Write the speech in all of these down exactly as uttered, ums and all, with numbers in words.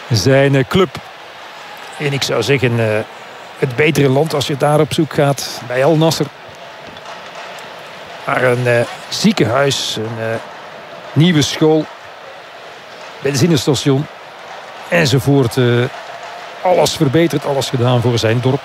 zijn club. En ik zou zeggen, uh, het betere land als je daar op zoek gaat. Bij Al Nassr. Maar een uh, ziekenhuis, een uh, nieuwe school, benzinestation enzovoort. Uh, alles verbeterd, alles gedaan voor zijn dorp.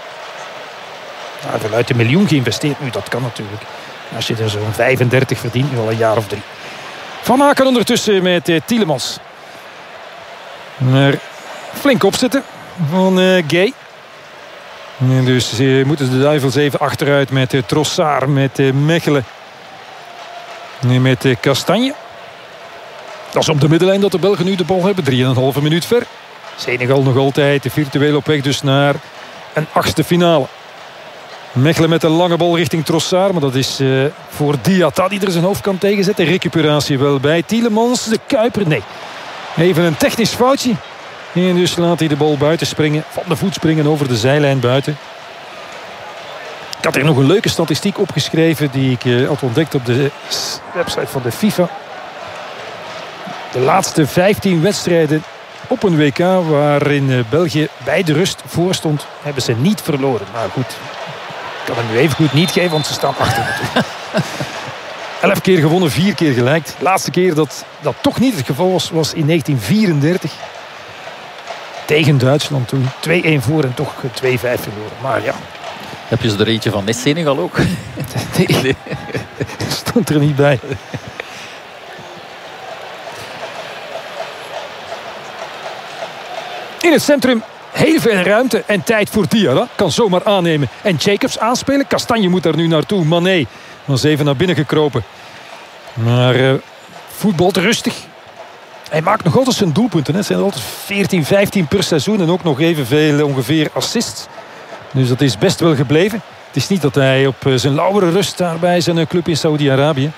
Nou, vanuit een miljoen geïnvesteerd. Nu, dat kan natuurlijk. Als je er zo'n vijfendertig verdient, nu al een jaar of drie. Van Aken ondertussen met uh, Tielemans. Maar flink opzetten van uh, Gay. En dus uh, moeten de Duivels even achteruit met uh, Trossard, met uh, Mechelen. Nu met uh, Kastanje. Dat is op de middenlijn dat de Belgen nu de bal hebben. drieënhalve minuut ver. Senegal nog altijd virtueel op weg dus naar een achtste finale. Mechelen met een lange bal richting Trossard. Maar dat is uh, voor Diatta die er zijn hoofd kan tegenzetten. Recuperatie wel bij Tielemans. De Kuiper, nee. Even een technisch foutje. En dus laat hij de bal buiten springen. Van de voet springen over de zijlijn buiten. Ik had er nog een leuke statistiek opgeschreven die ik uh, had ontdekt op de website van de FIFA. De laatste vijftien wedstrijden op een W K waarin uh, België bij de rust voor stond, hebben ze niet verloren. Maar goed, ik kan hem nu even goed niet geven, want ze staan achter natuurlijk. Elf keer gewonnen, vier keer gelijk. De laatste keer dat dat toch niet het geval was, was in negentien vierendertig. Tegen Duitsland toen. twee-een voor en toch twee vijf verloren. Maar ja. Heb je ze er eentje van Nes Senegal ook? Nee, nee. Stond er niet bij. In het centrum heel veel ruimte en tijd voor Diarra. Kan zomaar aannemen. En Jacobs aanspelen. Kastanje moet daar nu naartoe. Mané was even naar binnen gekropen. Maar uh, voetbalt rustig. Hij maakt nog altijd zijn doelpunten. Hè. Het zijn altijd veertien, vijftien per seizoen. En ook nog evenveel ongeveer assists. Dus dat is best wel gebleven. Het is niet dat hij op uh, zijn lauwere rust daar bij zijn club in Saudi-Arabië.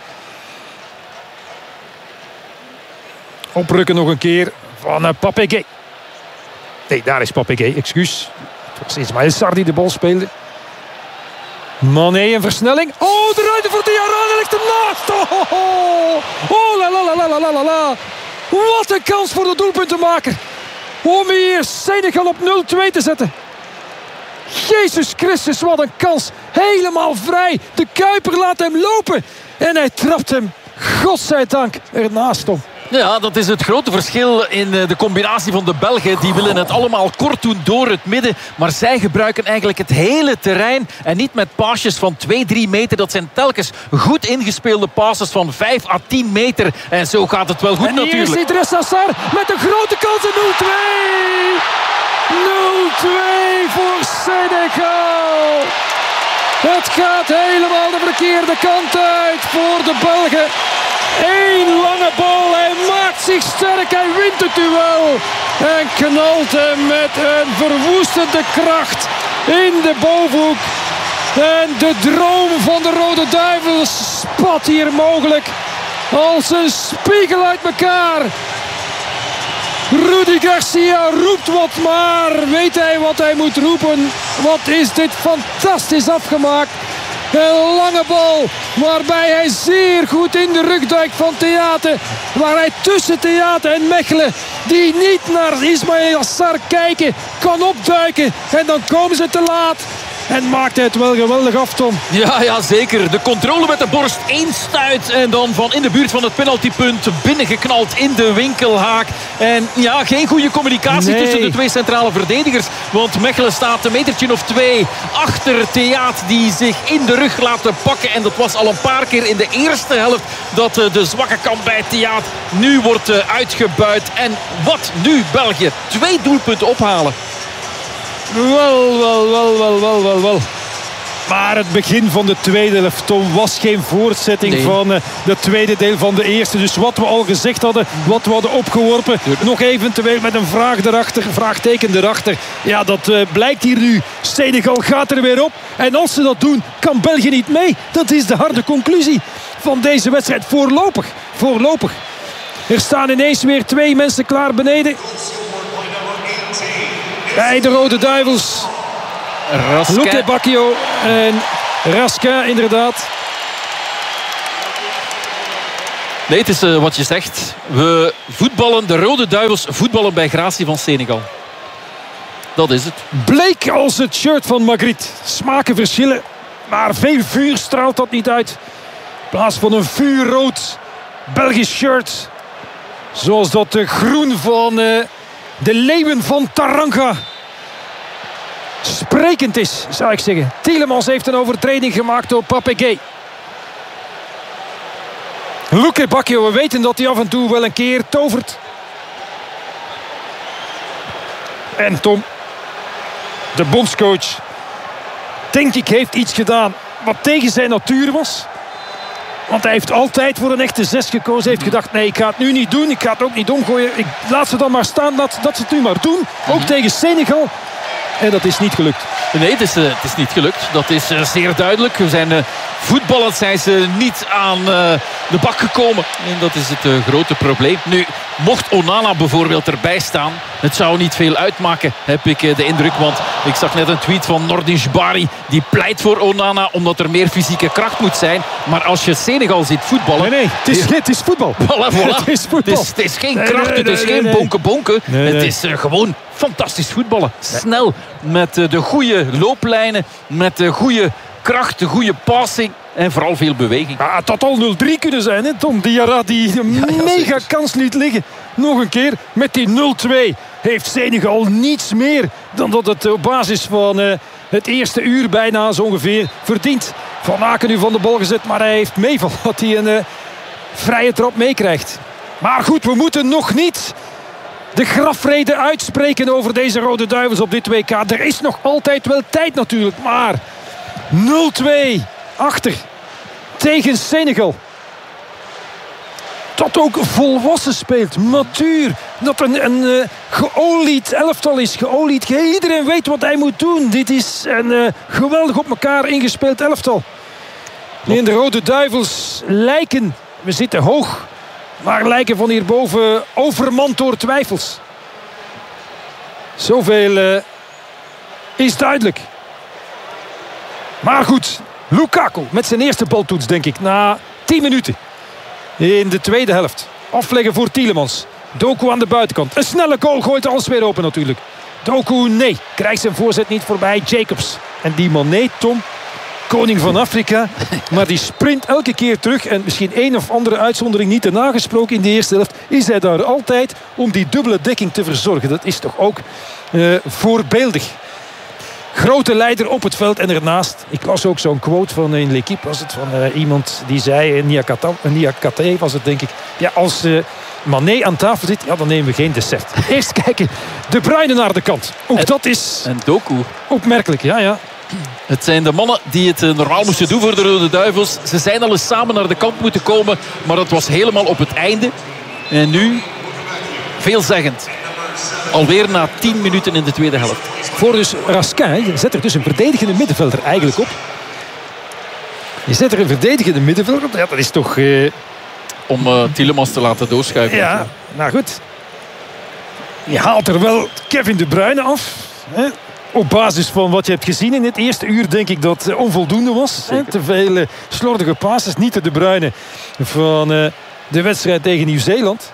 Oprukken nog een keer van uh, Pape Gueye. Nee, daar is Pape Gueye, excuus. Het was Ismaël Sarr die de bal speelde. Mané een versnelling. Oh, de ruimte voor Diarra, hij ligt ernaast. Oh, oh, oh, la la la la la la la. Wat een kans voor de doelpuntenmaker. Om hier Senegal op nul twee te zetten. Jezus Christus, wat een kans. Helemaal vrij. De Kuiper laat hem lopen. En hij trapt hem, godzijdank, ernaast om. Ja, dat is het grote verschil in de combinatie van de Belgen. Die willen het allemaal kort doen door het midden. Maar zij gebruiken eigenlijk het hele terrein. En niet met paasjes van twee, drie meter. Dat zijn telkens goed ingespeelde passes van vijf à tien meter. En zo gaat het wel goed en hier natuurlijk. En hier is Idrissa Sarr met een grote kans in nul twee. nul twee voor Senegal. Het gaat helemaal de verkeerde kant uit voor de Belgen. Eén lange bal, hij maakt zich sterk, hij wint het duel. En knalt hem met een verwoestende kracht in de bovenhoek. En de droom van de Rode Duivels spat hier mogelijk als een spiegel uit elkaar. Rudi Garcia roept wat, maar weet hij wat hij moet roepen? Wat is dit fantastisch afgemaakt. Een lange bal waarbij hij zeer goed in de rug duikt van Theate. Waar hij tussen Theate en Mechelen, die niet naar Ismaël Sarr kijken, kan opduiken. En dan komen ze te laat. En maakt hij het wel geweldig af, Tom. Ja, ja, zeker. De controle met de borst. Eén stuit en dan van in de buurt van het penaltypunt binnengeknald in de winkelhaak. En ja, geen goede communicatie nee. tussen de twee centrale verdedigers. Want Mechelen staat een metertje of twee achter Theaat, die zich in de rug laten pakken. En dat was al een paar keer in de eerste helft dat de zwakke kant bij Theaat nu wordt uitgebuit. En wat nu België? Twee doelpunten ophalen. Wel, wel, wel, wel, wel, wel, wel. Maar het begin van de tweede helft, Tom, was geen voortzetting nee. van uh, de tweede deel van de eerste. Dus wat we al gezegd hadden, wat we hadden opgeworpen, nog eventueel met een vraag erachter, vraagteken erachter. Ja, dat uh, blijkt hier nu. Senegal gaat er weer op. En als ze dat doen, kan België niet mee. Dat is de harde conclusie van deze wedstrijd. Voorlopig, voorlopig. Er staan ineens weer twee mensen klaar beneden. Bij de Rode Duivels. Luque Bacchio en Raskin inderdaad. Nee, het is uh, wat je zegt. We voetballen, de Rode Duivels voetballen bij gratie van Senegal. Dat is het. Bleek als het shirt van Magritte. Smaken verschillen, maar veel vuur straalt dat niet uit. In plaats van een vuurrood Belgisch shirt, zoals dat de groen van uh, de leeuwen van Taranga sprekend is, zou ik zeggen. Tielemans heeft een overtreding gemaakt op Papegué. Luke Bacchio, we weten dat hij af en toe wel een keer tovert. En Tom, de bondscoach, denk ik heeft iets gedaan wat tegen zijn natuur was. Want hij heeft altijd voor een echte zes gekozen. Hij heeft gedacht, nee, ik ga het nu niet doen. Ik ga het ook niet omgooien. Ik laat ze dan maar staan. Laat, dat ze het nu maar doen. Ook mm-hmm. tegen Senegal. En dat is niet gelukt. Nee, het is, uh, het is niet gelukt. Dat is uh, zeer duidelijk. We zijn uh, voetballend zijn ze niet aan uh, de bak gekomen. En dat is het uh, grote probleem. Nu, mocht Onana bijvoorbeeld erbij staan, het zou niet veel uitmaken, heb ik uh, de indruk. Want ik zag net een tweet van Nordin Jbari. Die pleit voor Onana omdat er meer fysieke kracht moet zijn. Maar als je Senegal ziet voetballen... Nee, nee, het is, het is voetbal. Voilà, voilà. Het is voetbal. Het is, het is geen nee, kracht, nee, nee, het is nee, geen nee. bonken-bonken. Nee, nee. Het is uh, gewoon fantastisch voetballen. Snel, met uh, de goede looplijnen, met de goede kracht, de goede passing en vooral veel beweging. Ah, het had al nul drie kunnen zijn, hè? Tom Diarra die een ja, ja, mega zeker. kans liet liggen. Nog een keer, met die nul twee heeft Senegal niets meer dan dat het op basis van uh, het eerste uur bijna zo ongeveer verdient. Van Aken nu van de bal gezet, maar hij heeft meeval dat hij een uh, vrije trap meekrijgt. Maar goed, we moeten nog niet de grafrede uitspreken over deze Rode Duivels op dit W K. Er is nog altijd wel tijd natuurlijk, maar nul twee achter tegen Senegal. Dat ook volwassen speelt, matuur. Dat een, een uh, geolied elftal is, geolied. Iedereen weet wat hij moet doen. Dit is een uh, geweldig op elkaar ingespeeld elftal. En de Rode Duivels lijken, we zitten hoog, maar lijken van hierboven overmand door twijfels. Zoveel uh, is duidelijk. Maar goed, Lukaku met zijn eerste baltoets, denk ik, na tien minuten. In de tweede helft. Afleggen voor Tielemans. Doku aan de buitenkant. Een snelle goal gooit alles weer open natuurlijk. Doku, nee. Krijgt zijn voorzet niet voorbij. Jacobs. En die man, nee, Tom. Koning van Afrika. Maar die sprint elke keer terug. En misschien een of andere uitzondering niet te nagesproken in de eerste helft. Is hij daar altijd om die dubbele dekking te verzorgen. Dat is toch ook uh, voorbeeldig. Grote leider op het veld en ernaast. Ik las ook zo'n quote van in L'Équipe. Was het van uh, iemand die zei, Niakate was het denk ik. Ja, als uh, Mané aan tafel zit, ja, dan nemen we geen dessert. Eerst kijken, De Bruyne naar de kant. Ook en, dat is en Doku. Opmerkelijk, ja, ja. Het zijn de mannen die het uh, normaal moesten doen voor de Rode Duivels. Ze zijn al eens samen naar de kant moeten komen. Maar dat was helemaal op het einde. En nu, veelzeggend. Alweer na tien minuten in de tweede helft. Voor dus Raskin zet er dus een verdedigende middenvelder eigenlijk op. Je zet er een verdedigende middenvelder op. Ja, dat is toch... Uh... Om uh, Tielemans te laten doorschuiven. Ja, nou goed. Je haalt er wel Kevin De Bruyne af. Hè? Op basis van wat je hebt gezien in het eerste uur denk ik dat uh, onvoldoende was. Hè? Te veel uh, slordige passes. Niet de De Bruyne van uh, de wedstrijd tegen Nieuw-Zeeland.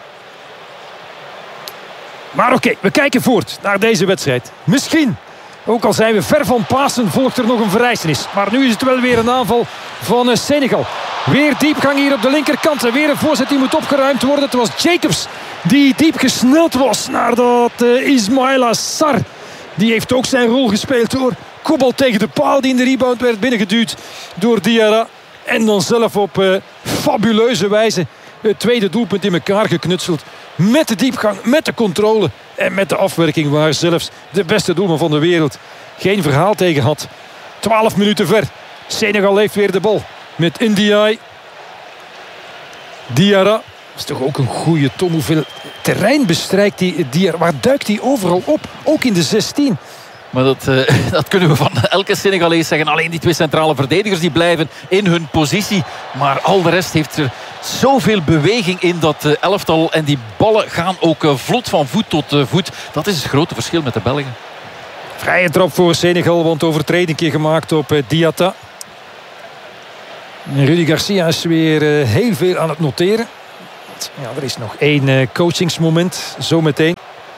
Maar oké, okay, we kijken voort naar deze wedstrijd. Misschien, ook al zijn we ver van Pasen, volgt er nog een verrijzenis. Maar nu is het wel weer een aanval van uh, Senegal. Weer diepgang hier op de linkerkant. En weer een voorzet die moet opgeruimd worden. Het was Jacobs die diep gesneld was naar dat uh, Ismaila Sarr. Die heeft ook zijn rol gespeeld hoor. Kopbal tegen de paal die in de rebound werd binnengeduwd door Diarra. En dan zelf op uh, fabuleuze wijze het tweede doelpunt in elkaar geknutseld. Met de diepgang, met de controle en met de afwerking waar zelfs de beste doelman van de wereld geen verhaal tegen had. twaalf minuten ver. Senegal heeft weer de bal met Ndiaye. Diarra. Dat is toch ook een goede Tom. Hoeveel terrein bestrijkt die Diarra? Waar duikt hij overal op? Ook in de zestien. Maar dat, uh, dat kunnen we van elke Senegalees zeggen. Alleen die twee centrale verdedigers die blijven in hun positie. Maar al de rest heeft er zoveel beweging in dat uh, elftal. En die ballen gaan ook uh, vlot van voet tot uh, voet. Dat is het grote verschil met de Belgen. Vrije trap voor Senegal. Want overtreding gemaakt op uh, Diatta. En Rudy Garcia is weer uh, heel veel aan het noteren. gehaald. Ja, er is nog één uh, coachingsmoment, zometeen.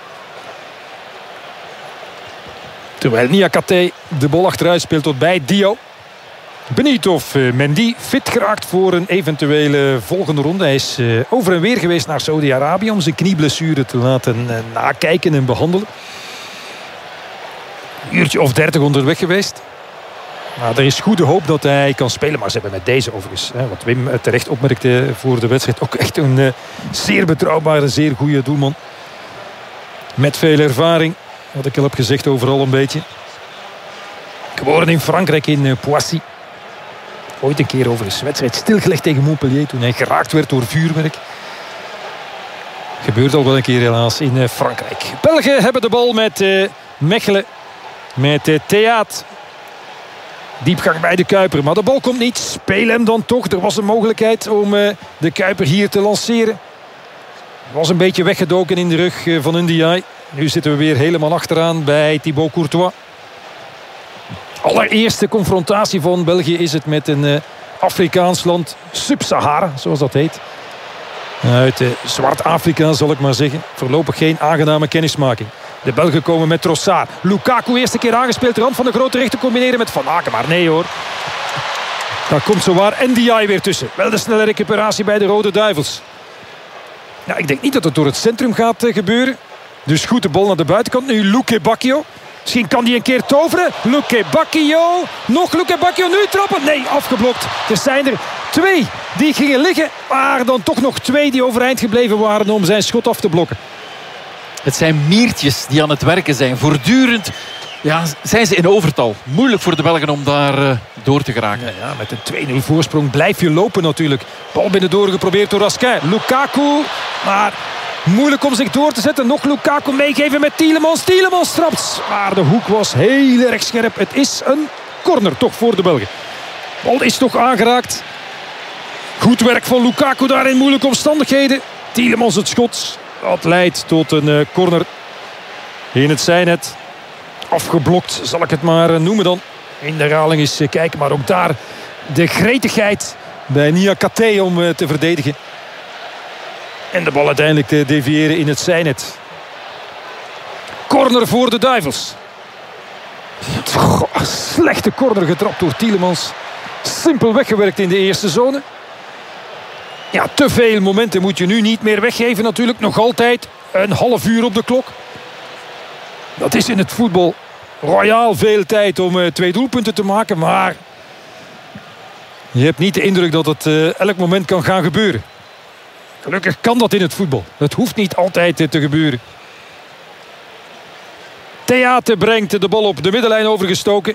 Terwijl Niakate de bal achteruit speelt tot bij Dio. Benieuwd of uh, Mendy fit geraakt voor een eventuele volgende ronde. Hij is uh, over en weer geweest naar Saudi-Arabië om zijn knieblessure te laten uh, nakijken en behandelen. Een uurtje of dertig onderweg geweest. Maar er is goede hoop dat hij kan spelen. Maar ze hebben met deze overigens, hè, wat Wim terecht opmerkte voor de wedstrijd, ook echt een uh, zeer betrouwbare, zeer goede doelman. Met veel ervaring. Wat ik al heb gezegd overal een beetje. Geboren in Frankrijk in uh, Poissy. Ooit een keer over een wedstrijd stilgelegd tegen Montpellier toen hij geraakt werd door vuurwerk. Gebeurt al wel een keer helaas in uh, Frankrijk. Belgen hebben de bal met uh, Mechelen. Met uh, Theaat. Diepgang bij de Kuiper. Maar de bal komt niet. Speel hem dan toch. Er was een mogelijkheid om uh, de Kuiper hier te lanceren. Was een beetje weggedoken in de rug uh, van Ndiaye. Nu zitten we weer helemaal achteraan bij Thibaut Courtois. Allereerste confrontatie van België is het met een uh, Afrikaans land. Sub-Sahara, zoals dat heet. Uit uh, Zwart-Afrika zal ik maar zeggen. Voorlopig geen aangename kennismaking. De Belgen komen met Trossard. Lukaku eerste keer aangespeeld. Rand van de grote rechter combineren met Van Aken. Maar nee hoor. Daar komt zowaar Ndiaye weer tussen. Wel de snelle recuperatie bij de Rode Duivels. Ja, ik denk niet dat het door het centrum gaat uh, gebeuren. Dus goed de bal naar de buitenkant. Nu Luque Bacchio. Misschien kan hij een keer toveren. Luque Bacchio. Nog Luque Bacchio. Nu trappen. Nee, afgeblokt. Er zijn er twee die gingen liggen. Maar dan toch nog twee die overeind gebleven waren om zijn schot af te blokken. Het zijn miertjes die aan het werken zijn. Voortdurend ja, zijn ze in overtal. Moeilijk voor de Belgen om daar uh, door te geraken. Ja, ja, met een twee nul voorsprong blijf je lopen natuurlijk. Bal binnendoor geprobeerd door Raskin. Lukaku. Maar moeilijk om zich door te zetten. Nog Lukaku meegeven met Tielemans. Tielemans trapt. Maar de hoek was heel erg scherp. Het is een corner toch voor de Belgen. Bal is toch aangeraakt. Goed werk van Lukaku daar in moeilijke omstandigheden. Tielemans het schot. Dat leidt tot een uh, corner in het zijnet. Afgeblokt zal ik het maar uh, noemen dan. In de herhaling is uh, kijken. Maar ook daar de gretigheid bij Niakate om uh, te verdedigen. En de bal uiteindelijk te deviëren in het zijnet. Corner voor de Duivels. Goh, slechte corner getrapt door Tielemans. Simpel weggewerkt in de eerste zone. Ja, te veel momenten moet je nu niet meer weggeven natuurlijk. Nog altijd een half uur op de klok. Dat is in het voetbal royaal veel tijd om uh, twee doelpunten te maken. Maar je hebt niet de indruk dat het uh, elk moment kan gaan gebeuren. Gelukkig kan dat in het voetbal. Het hoeft niet altijd uh, te gebeuren. Theater brengt de bal op de middenlijn overgestoken.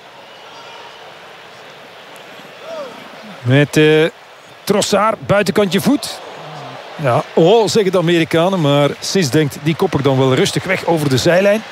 Met Uh, Trossard, buitenkantje voet. Ja, oh, zeggen de Amerikanen. Maar Sis denkt, die kop ik dan wel rustig weg over de zijlijn.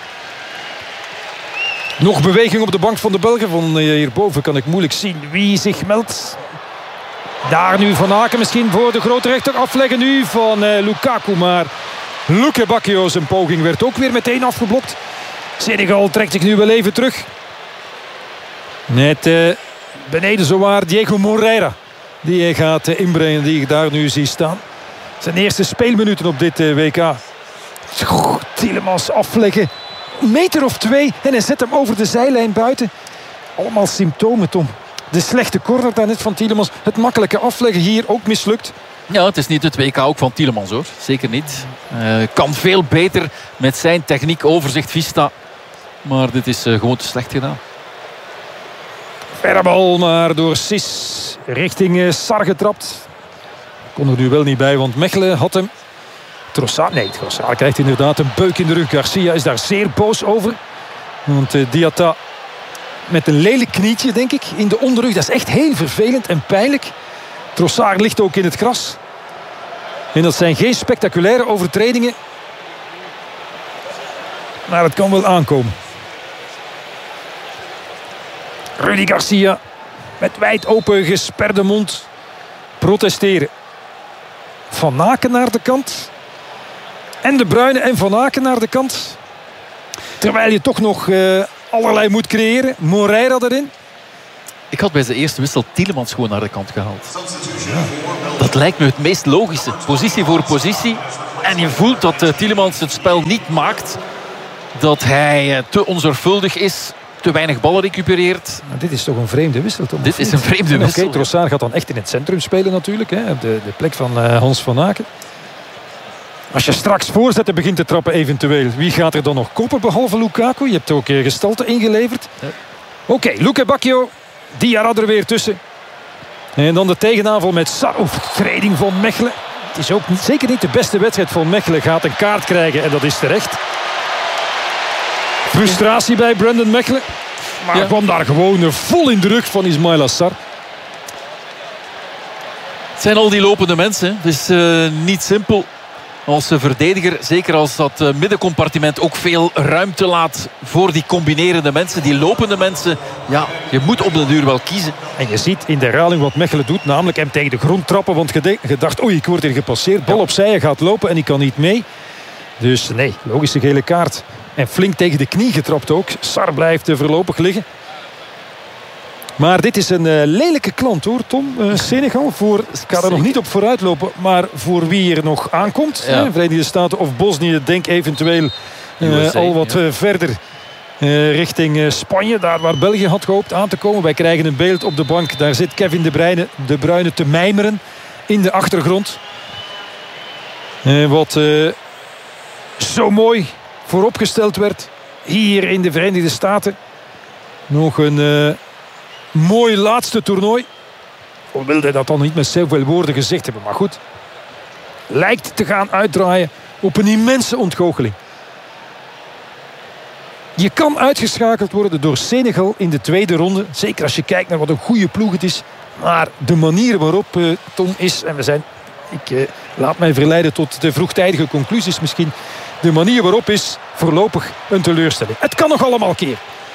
Nog beweging op de bank van de Belgen. Van hierboven kan ik moeilijk zien wie zich meldt. Daar nu Van Aken misschien voor de grote rechter afleggen nu van uh, Lukaku. Maar Luque Bacchio zijn poging werd ook weer meteen afgeblokt. Senegal trekt zich nu wel even terug. Met uh, beneden zowaar Diego Moreira. Die hij gaat inbrengen, die ik daar nu zie staan. Zijn eerste speelminuten op dit W K. Goh, Tielemans afleggen. Een meter of twee en hij zet hem over de zijlijn buiten. Allemaal symptomen, Tom. De slechte corner daarnet van Tielemans. Het makkelijke afleggen hier ook mislukt. Ja, het is niet het W K ook van Tielemans hoor. Zeker niet. Uh, kan veel beter met zijn techniek, overzicht, vista. Maar dit is uh, gewoon te slecht gedaan. Verre bal maar door Sis richting uh, Sar getrapt. Kon er nu wel niet bij, want Mechelen had hem. Trossard, nee, Trossard krijgt inderdaad een beuk in de rug. Garcia is daar zeer boos over. Want uh, Diatta met een lelijk knietje, denk ik, in de onderrug. Dat is echt heel vervelend en pijnlijk. Trossard ligt ook in het gras. En dat zijn geen spectaculaire overtredingen. Maar het kan wel aankomen. Rudy Garcia met wijd open gesperde mond protesteren. Van Aken naar de kant. En De Bruyne en Van Aken naar de kant. Terwijl je toch nog uh, allerlei moet creëren. Moreira erin. Ik had bij zijn eerste wissel Tielemans gewoon naar de kant gehaald. Ja. Dat lijkt me het meest logische. Positie voor positie. En je voelt dat uh, Tielemans het spel niet maakt. Dat hij uh, te onzorgvuldig is. Te weinig ballen recupereert. Maar dit is toch een vreemde wissel, Tom? Dit is een vreemde wissel. Oké, okay, Trossard gaat dan echt in het centrum spelen natuurlijk. Hè, op de, de plek van uh, Hans van Aken. Als je straks voorzetten begint te trappen eventueel. Wie gaat er dan nog koppen behalve Lukaku? Je hebt ook uh, gestalte ingeleverd. Ja. Oké, okay, Luke Bacchio. Diarra er weer tussen. En dan de tegenaanval met Sar. Oef, treding van Mechelen. Het is ook niet, zeker niet de beste wedstrijd van Mechelen. Gaat een kaart krijgen en dat is terecht. Frustratie bij Brandon Mechelen. Maar ja. kwam daar gewoon vol in de rug van Ismaila Sarr. Het zijn al die lopende mensen. Het is uh, niet simpel als verdediger. Zeker als dat uh, middencompartiment ook veel ruimte laat voor die combinerende mensen. Die lopende mensen. Ja, je moet op de duur wel kiezen. En je ziet in de herhaling wat Mechelen doet. Namelijk hem tegen de grond trappen. Want je dacht, oei, ik word hier gepasseerd. Bal opzij, hij gaat lopen en ik kan niet mee. Dus nee, logische gele kaart. En flink tegen de knie getrapt ook. Sarr blijft uh, voorlopig liggen. Maar dit is een uh, lelijke klant hoor, Tom. Uh, Senegal. Voor, ik ga er nog niet op vooruit lopen. Maar voor wie er nog aankomt. Ja. Hè, Verenigde Staten of Bosnië. Denk eventueel uh, U S A, al wat ja. uh, verder uh, richting uh, Spanje. Daar waar België had gehoopt aan te komen. Wij krijgen een beeld op de bank. Daar zit Kevin De Bruyne, de Bruyne te mijmeren. In de achtergrond. Uh, wat uh, zo mooi vooropgesteld werd. Hier in de Verenigde Staten. Nog een uh, mooi laatste toernooi. Al wilde dat dan niet met zoveel woorden gezegd hebben. Maar goed. Lijkt te gaan uitdraaien op een immense ontgoocheling. Je kan uitgeschakeld worden door Senegal in de tweede ronde. Zeker als je kijkt naar wat een goede ploeg het is. Maar de manier waarop uh, Tom is. En we zijn... Ik uh, laat mij verleiden tot de vroegtijdige conclusies misschien. De manier waarop is voorlopig een teleurstelling. Het kan nog allemaal keer.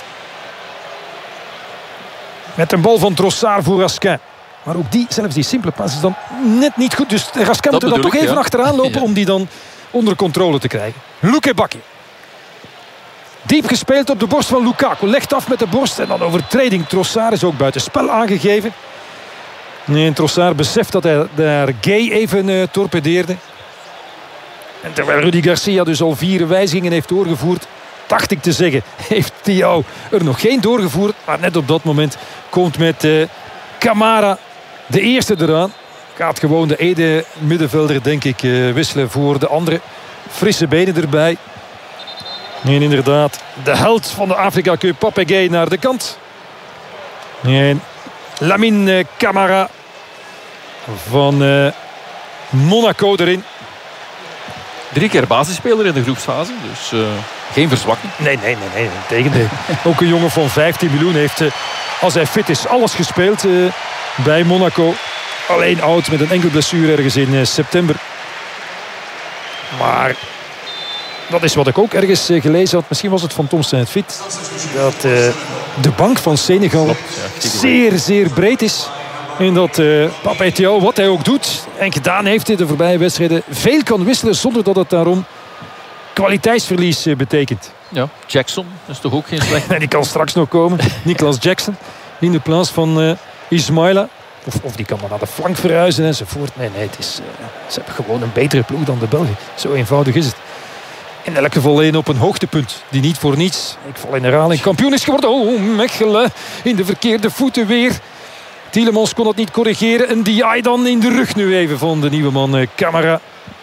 Met een bal van Trossard voor Raskin. Maar ook die, zelfs die simpele pas is dan net niet goed. Dus Raskin moet er dan toch ik, even ja. achteraan lopen ja. om die dan onder controle te krijgen. Luke Bacchio. Diep gespeeld op de borst van Lukaku. Legt af met de borst en dan overtreding. Trossard is ook buiten spel aangegeven. En Trossard beseft dat hij daar Gay even uh, torpedeerde. En terwijl Rudy Garcia dus al vier wijzigingen heeft doorgevoerd, dacht ik te zeggen, heeft Thiaw er nog geen doorgevoerd. Maar net op dat moment komt met uh, Camara de eerste eraan. Gaat gewoon de ene middenvelder denk ik uh, wisselen voor de andere. Frisse benen erbij. En inderdaad, de held van de Afrika Cup, Pape Gueye naar de kant. En Lamine Camara van uh, Monaco erin. Drie keer basisspeler in de groepsfase, dus uh, geen verzwakking. Nee, nee, nee, nee. Tegendeel. Ook een jongen van vijftien miljoen heeft, uh, als hij fit is, alles gespeeld uh, bij Monaco. Alleen oud met een enkel blessure ergens in uh, september. Maar dat is wat ik ook ergens uh, gelezen had. Misschien was het van Tom Saint-Fit. Dat uh, de bank van Senegal Klopt, ja, zeer, zeer breed is. En dat uh, Pape Thiaw, wat hij ook doet en gedaan heeft in de voorbije wedstrijden, veel kan wisselen zonder dat het daarom kwaliteitsverlies uh, betekent. Ja, Jackson is toch ook geen slecht. En die kan straks nog komen. Niklas Jackson in de plaats van uh, Ismaila. Of, of die kan maar naar de flank verhuizen enzovoort. Nee, nee, het is, uh, ze hebben gewoon een betere ploeg dan de Belgen. Zo eenvoudig is het. In elk geval één op een hoogtepunt. Die niet voor niets, ik val in herhaling, kampioen is geworden. Oh, Mechelen in de verkeerde voeten weer. Tielemans kon het niet corrigeren. En die ai dan in de rug nu even van de nieuwe man uh, Camara.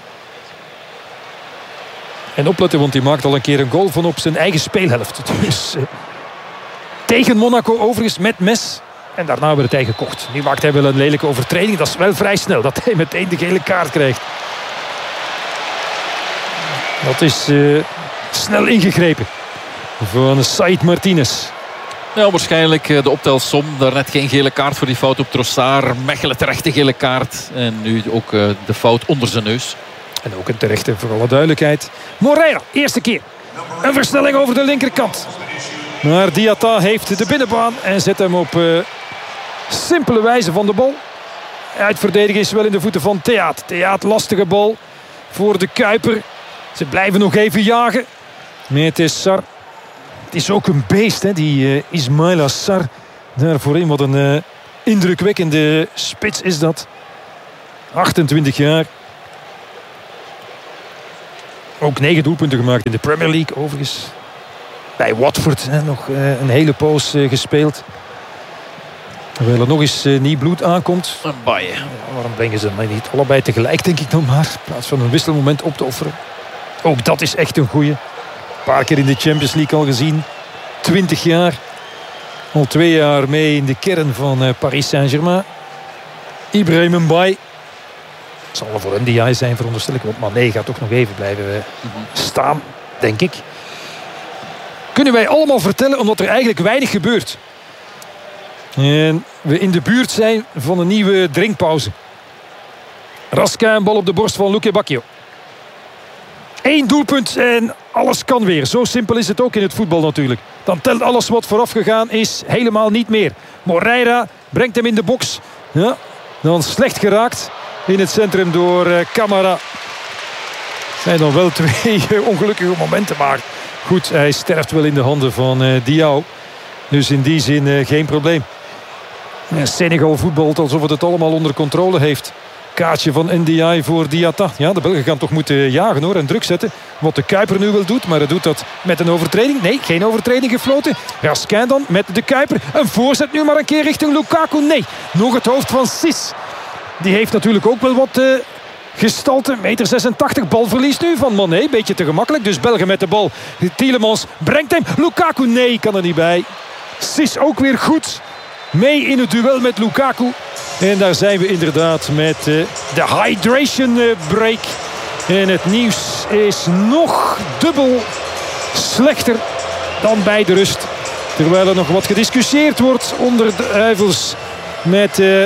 En opletten, want die maakt al een keer een goal van op zijn eigen speelhelft. Dus, uh, tegen Monaco overigens met mes. En daarna werd het eigen kocht. Nu maakt hij wel een lelijke overtreding. Dat is wel vrij snel dat hij meteen de gele kaart krijgt. Dat is uh, snel ingegrepen van Said Martinez. Ja, waarschijnlijk de optelsom. Daarnet geen gele kaart voor die fout op Trossard. Mechelen terechte gele kaart. En nu ook uh, de fout onder zijn neus. En ook een terechte, voor alle duidelijkheid. Moreira, eerste keer. Een versnelling over de linkerkant. Maar Diatta heeft de binnenbaan en zet hem op uh, simpele wijze van de bal. Uitverdedigen is wel in de voeten van Theaat. Theaat, lastige bal voor de Kuiper. Ze blijven nog even jagen. Met Sarr. Het is ook een beest, hè, die uh, Ismaila Sarr. Daar voorin, wat een uh, indrukwekkende spits is dat. achtentwintig jaar. Ook negen doelpunten gemaakt in de Premier League overigens. Bij Watford hè, nog uh, een hele poos uh, gespeeld. Terwijl er nog eens uh, nieuw bloed aankomt. Een baie. Ja, waarom brengen ze hem niet allebei tegelijk, denk ik dan maar. In plaats van een wisselmoment op te offeren. Ook dat is echt een goeie. Een paar keer in de Champions League al gezien. twintig jaar. Al twee jaar mee in de kern van uh, Paris Saint-Germain. Ibrahim Mbaye. Het zal voor N D I zijn, veronderstel ik. Want Mané gaat toch nog even blijven uh, staan, denk ik. Kunnen wij allemaal vertellen, omdat er eigenlijk weinig gebeurt. En we in de buurt zijn van een nieuwe drinkpauze. Raskin, een bal op de borst van Luque Bacchio. Eén doelpunt en alles kan weer. Zo simpel is het ook in het voetbal natuurlijk. Dan telt alles wat vooraf gegaan is helemaal niet meer. Moreira brengt hem in de box. Ja, dan slecht geraakt in het centrum door uh, Camara. Zijn dan wel twee ongelukkige momenten, maar goed, hij sterft wel in de handen van uh, Diao. Dus in die zin uh, geen probleem. Ja, Senegal voetbalt alsof het het allemaal onder controle heeft. Kaartje van N D I voor Diatta. Ja, de Belgen gaan toch moeten jagen hoor en druk zetten. Wat de Kuiper nu wel doet, maar hij doet dat met een overtreding. Nee, geen overtreding gefloten. Raskin dan met de Kuiper. Een voorzet nu maar een keer richting Lukaku. Nee, nog het hoofd van Sis. Die heeft natuurlijk ook wel wat uh, gestalte. meter zesentachtig, balverlies nu van Mané. Beetje te gemakkelijk, dus Belgen met de bal. Tielemans brengt hem. Lukaku, nee, kan er niet bij. Sis ook weer goed. Mee in het duel met Lukaku. En daar zijn we inderdaad met uh, de hydration uh, break. En het nieuws is nog dubbel slechter dan bij de rust. Terwijl er nog wat gediscussieerd wordt onder de Duivels. Met uh,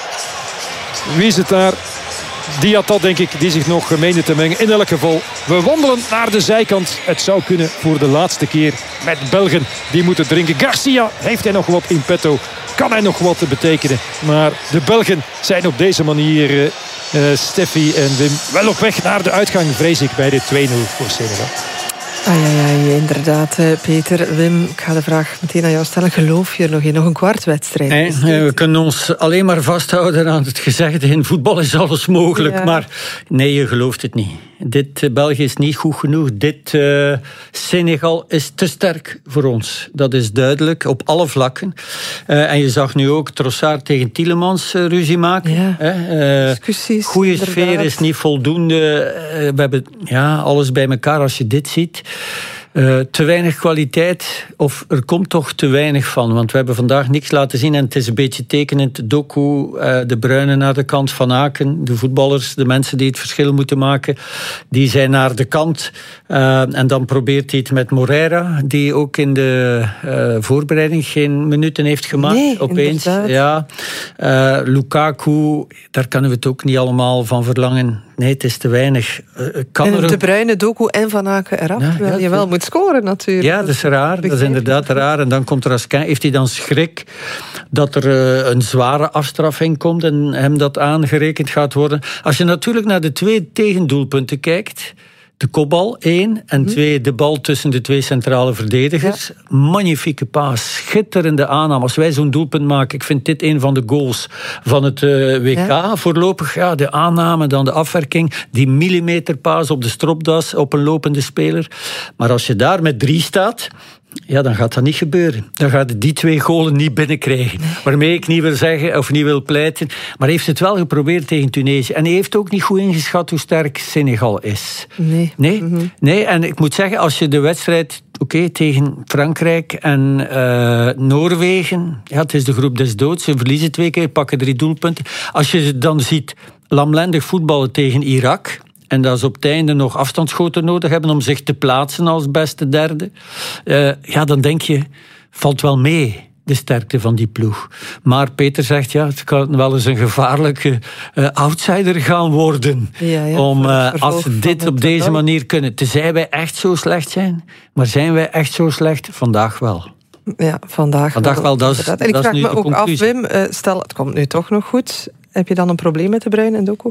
wie is het daar? Diatta, denk ik, die zich nog meende te mengen. In elk geval, we wandelen naar de zijkant. Het zou kunnen voor de laatste keer met Belgen die moeten drinken. Garcia, heeft hij nog wat in petto? Kan hij nog wat betekenen? Maar de Belgen zijn op deze manier, uh, uh, Steffi en Wim, wel op weg naar de uitgang, vrees ik, bij de twee nul voor Senegal. Ah, ja, ja, inderdaad, Peter. Wim, ik ga de vraag meteen aan jou stellen. Geloof je er nog in? Nog een kwartwedstrijd? Nee, we kunnen ons alleen maar vasthouden aan het gezegde. In voetbal is alles mogelijk. Ja. Maar nee, je gelooft het niet. Dit uh, België is niet goed genoeg. Dit uh, Senegal is te sterk voor ons. Dat is duidelijk, op alle vlakken. Uh, en je zag nu ook Trossard tegen Tielemans uh, ruzie maken. Ja. Uh, Discussies. Goede sfeer is niet voldoende. Uh, we hebben ja, alles bij elkaar als je dit ziet. Uh, te weinig kwaliteit, of er komt toch te weinig van. Want we hebben vandaag niks laten zien en het is een beetje tekenend. Doku, uh, de Bruyne naar de kant van Aken, de voetballers, de mensen die het verschil moeten maken, die zijn naar de kant. Uh, en dan probeert hij het met Moreira, die ook in de uh, voorbereiding geen minuten heeft gemaakt. Nee, opeens. Ja. Uh, Lukaku, daar kunnen we het ook niet allemaal van verlangen. Nee, het is te weinig. Uh, kan en er de Bruyne, Doku en Van Aken eraf. Ja, terwijl ja, je wel moet scoren natuurlijk. Ja, dat is raar. Dat is inderdaad raar. En dan komt Raskin. Heeft hij dan schrik dat er uh, een zware afstraffing komt en hem dat aangerekend gaat worden? Als je natuurlijk naar de twee tegendoelpunten kijkt, de kopbal, één. En twee, de bal tussen de twee centrale verdedigers. Ja. Magnifieke paas. Schitterende aanname. Als wij zo'n doelpunt maken, ik vind dit een van de goals van het uh, W K ja. voorlopig. Ja, de aanname, dan de afwerking. Die millimeterpaas op de stropdas op een lopende speler. Maar als je daar met drie staat, ja, dan gaat dat niet gebeuren. Dan gaat hij die twee golen niet binnenkrijgen. Nee. Waarmee ik niet wil zeggen, of niet wil pleiten. Maar hij heeft het wel geprobeerd tegen Tunesië. En hij heeft ook niet goed ingeschat hoe sterk Senegal is. Nee. Nee? Mm-hmm. Nee, en ik moet zeggen, als je de wedstrijd Oké, okay, tegen Frankrijk en uh, Noorwegen, ja, het is de groep des doods. Ze verliezen twee keer, pakken drie doelpunten. Als je dan ziet lamlendig voetballen tegen Irak, en dat ze op het einde nog afstandsschoten nodig hebben om zich te plaatsen als beste derde, Uh, ja, dan denk je, valt wel mee, de sterkte van die ploeg. Maar Peter zegt, ja, het kan wel eens een gevaarlijke uh, outsider gaan worden. Ja, ja, om, uh, als ze dit op deze manier kunnen. Tenzij wij echt zo slecht zijn. Maar zijn wij echt zo slecht? Vandaag wel. Ja, vandaag, vandaag wel. wel dat is, en ik dat vraag is nu me ook conclusie. af, Wim, uh, stel het komt nu toch nog goed. Heb je dan een probleem met de Bruyne en Doku?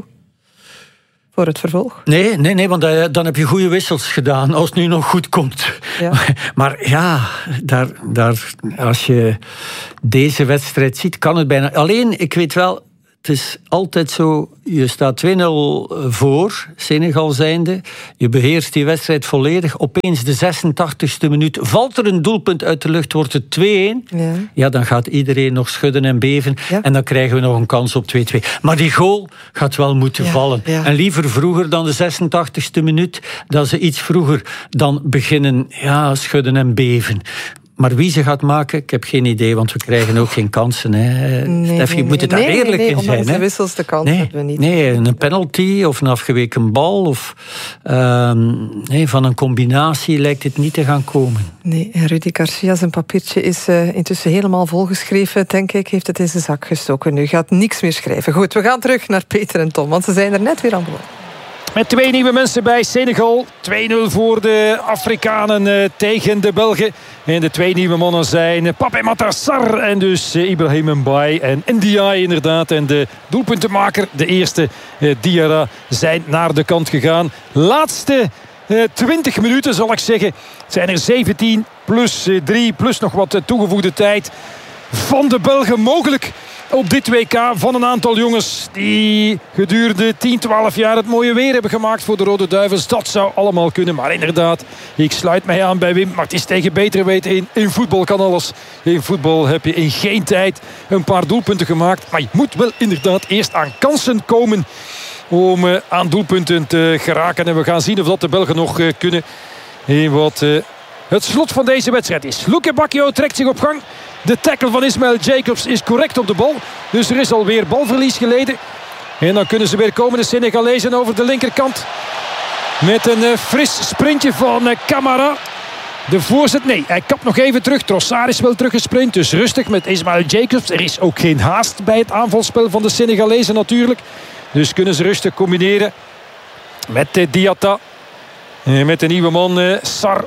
Voor het vervolg? Nee, nee, nee, want dan heb je goede wissels gedaan als het nu nog goed komt. Ja. Maar ja, daar, daar, als je deze wedstrijd ziet, kan het bijna. Alleen, ik weet wel, Het is altijd zo, je staat twee nul voor, Senegal zijnde. Je beheerst die wedstrijd volledig. Opeens de zesentachtigste minuut valt er een doelpunt uit de lucht, wordt het twee-een. Ja. ja, dan gaat iedereen nog schudden en beven. Ja. En dan krijgen we nog een kans op twee-twee. Maar die goal gaat wel moeten ja, vallen. Ja. En liever vroeger dan de zesentachtigste minuut, dat ze iets vroeger dan beginnen ja, schudden en beven. Maar wie ze gaat maken, ik heb geen idee, want we krijgen ook geen kansen. Hè. Nee, Stef, je nee, moet het daar nee, eerlijk nee, nee, in zijn. Ondanks de hè? wissels de kans nee, hebben we niet. Nee, een penalty of een afgeweken bal of uh, nee, van een combinatie lijkt het niet te gaan komen. Nee, en Rudy Garcia, zijn papiertje is uh, intussen helemaal volgeschreven, denk ik. Heeft het in zijn zak gestoken. Nu gaat niks meer schrijven. Goed, we gaan terug naar Peter en Tom, want ze zijn er net weer aan de beurt. Met twee nieuwe mensen bij Senegal. twee nul voor de Afrikanen uh, tegen de Belgen. En de twee nieuwe mannen zijn Pape Matar Sarr en dus uh, Ibrahim Mbaye en Ndiaye inderdaad. En de doelpuntenmaker, de eerste uh, Diarra, zijn naar de kant gegaan. Laatste uh, twintig minuten zal ik zeggen. Het zijn er zeventien plus uh, drie plus nog wat uh, toegevoegde tijd van de Belgen mogelijk. Op dit W K van een aantal jongens die gedurende tien, twaalf jaar het mooie weer hebben gemaakt voor de Rode Duivels. Dat zou allemaal kunnen. Maar inderdaad, ik sluit mij aan bij Wim. Maar het is tegen beter weten in. In voetbal kan alles. In voetbal heb je in geen tijd een paar doelpunten gemaakt. Maar je moet wel inderdaad eerst aan kansen komen om uh, aan doelpunten te geraken. En we gaan zien of dat de Belgen nog uh, kunnen. In wat uh, het slot van deze wedstrijd is. Luke Bacchio trekt zich op gang. De tackle van Ismail Jacobs is correct op de bal. Dus er is alweer balverlies geleden. En dan kunnen ze weer komen, de Senegalezen, over de linkerkant. Met een uh, fris sprintje van uh, Camara. De voorzet, nee, hij kapt nog even terug. Trossard is wel teruggesprint, dus rustig met Ismail Jacobs. Er is ook geen haast bij het aanvalspel van de Senegalezen natuurlijk. Dus kunnen ze rustig combineren met uh, Diatta. Uh, met de nieuwe man uh, Sarr.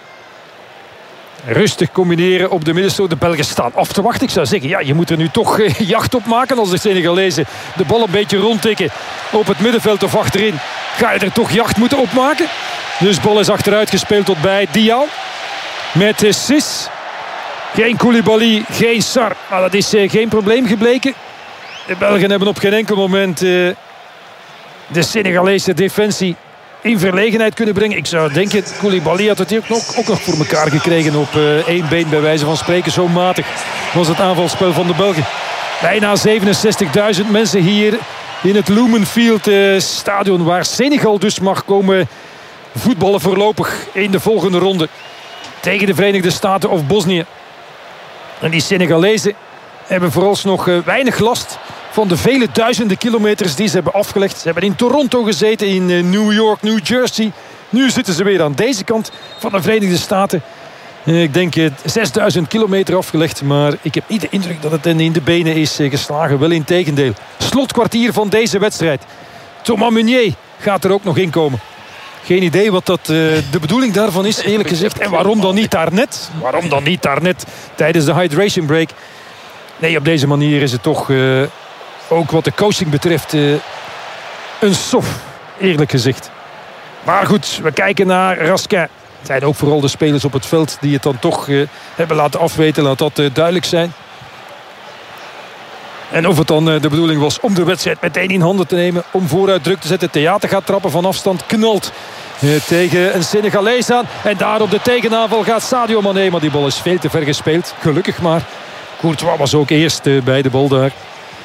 Rustig combineren op de middenstoot. De Belgen staan af te wachten. Ik zou zeggen, ja, je moet er nu toch eh, jacht op maken als de Senegalezen de bal een beetje rondtikken op het middenveld of achterin. Ga je er toch jacht moeten op maken. Dus de bal is achteruit gespeeld tot bij Diaw. Met eh, Sis. Geen Koulibaly, geen Sarr. Maar dat is eh, geen probleem gebleken. De Belgen hebben op geen enkel moment eh, de Senegalese defensie in verlegenheid kunnen brengen. Ik zou denken, Koulibaly had het hier ook nog, ook nog voor elkaar gekregen op uh, één been bij wijze van spreken. Zo matig was het aanvalspel van de Belgen. Bijna zevenenzestigduizend mensen hier in het Lumenfield uh, stadion, waar Senegal dus mag komen voetballen voorlopig in de volgende ronde tegen de Verenigde Staten of Bosnië. En die Senegalezen hebben vooralsnog uh, weinig last van de vele duizenden kilometers die ze hebben afgelegd. Ze hebben in Toronto gezeten, in New York, New Jersey. Nu zitten ze weer aan deze kant van de Verenigde Staten. Ik denk zesduizend kilometer afgelegd. Maar ik heb niet de indruk dat het in de benen is geslagen. Wel in tegendeel. Slotkwartier van deze wedstrijd. Thomas Meunier gaat er ook nog in komen. Geen idee wat dat, uh, de bedoeling daarvan is, eerlijk gezegd. En waarom dan niet daarnet? Waarom dan niet daarnet tijdens de hydration break? Nee, op deze manier is het toch... Uh, ook wat de coaching betreft uh, een sof, eerlijk gezegd. Maar goed, we kijken naar Raskin. Het zijn ook vooral de spelers op het veld die het dan toch uh, hebben laten afweten. Laat dat uh, duidelijk zijn. En of het dan uh, de bedoeling was om de wedstrijd meteen in handen te nemen, om vooruit druk te zetten. Theater gaat trappen van afstand, knalt uh, tegen een Senegalees aan. En daar op de tegenaanval gaat Sadio Mané. Maar die bal is veel te ver gespeeld, gelukkig maar. Courtois was ook eerst uh, bij de bal daar.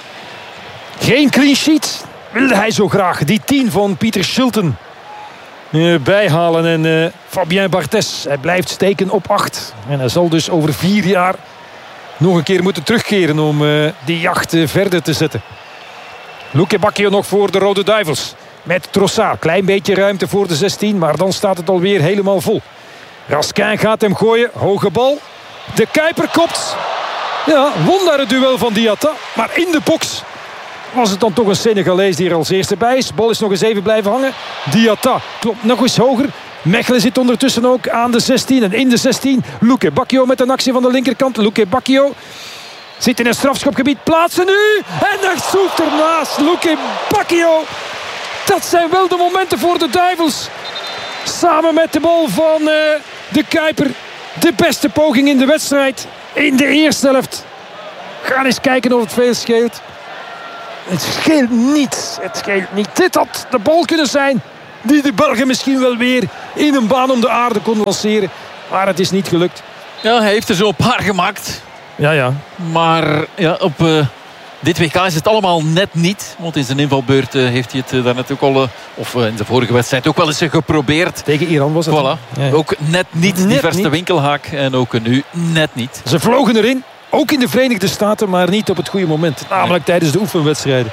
Geen clean sheet wilde hij zo graag. Die tien van Pieter Shilton uh, bijhalen. En uh, Fabien Barthez, hij blijft steken op acht. En hij zal dus over vier jaar nog een keer moeten terugkeren om uh, die jacht uh, verder te zetten. Luke Bacchio nog voor de Rode Duivels. Met Trossard. Klein beetje ruimte voor de zestien. Maar dan staat het alweer helemaal vol. Raskin gaat hem gooien. Hoge bal. De Kuiper kopt. Ja, won daar het duel van Diatta. Maar in de box was het dan toch een Senegalees die er als eerste bij is. Bal is nog eens even blijven hangen. Diatta klopt nog eens hoger. Mechelen zit ondertussen ook aan de zestien. En in de zestien Luke Bacchio met een actie van de linkerkant. Luke Bacchio zit in het strafschopgebied. Plaatsen nu. En hij zoekt ernaast. Luke Bacchio. Dat zijn wel de momenten voor de Duivels. Samen met de bal van uh, de Kuiper. De beste poging in de wedstrijd. In de eerste helft. Gaan eens kijken of het veel scheelt. Het scheelt niet. Het scheelt niet. Dit had de bal kunnen zijn die de Belgen misschien wel weer in een baan om de aarde kon lanceren. Maar het is niet gelukt. Ja, hij heeft er zo een paar gemaakt. Ja, ja. Maar ja, op uh, dit W K is het allemaal net niet. Want in zijn invalbeurt uh, heeft hij het uh, daarnet ook al... Uh, of uh, in de vorige wedstrijd ook wel eens uh, geprobeerd. Tegen Iran was het. Voilà. Ja, ja. Ook net niet net die verste niet. winkelhaak. En ook uh, nu net niet. Ze vlogen erin. Ook in de Verenigde Staten, maar niet op het goede moment. Namelijk nee. tijdens de oefenwedstrijden.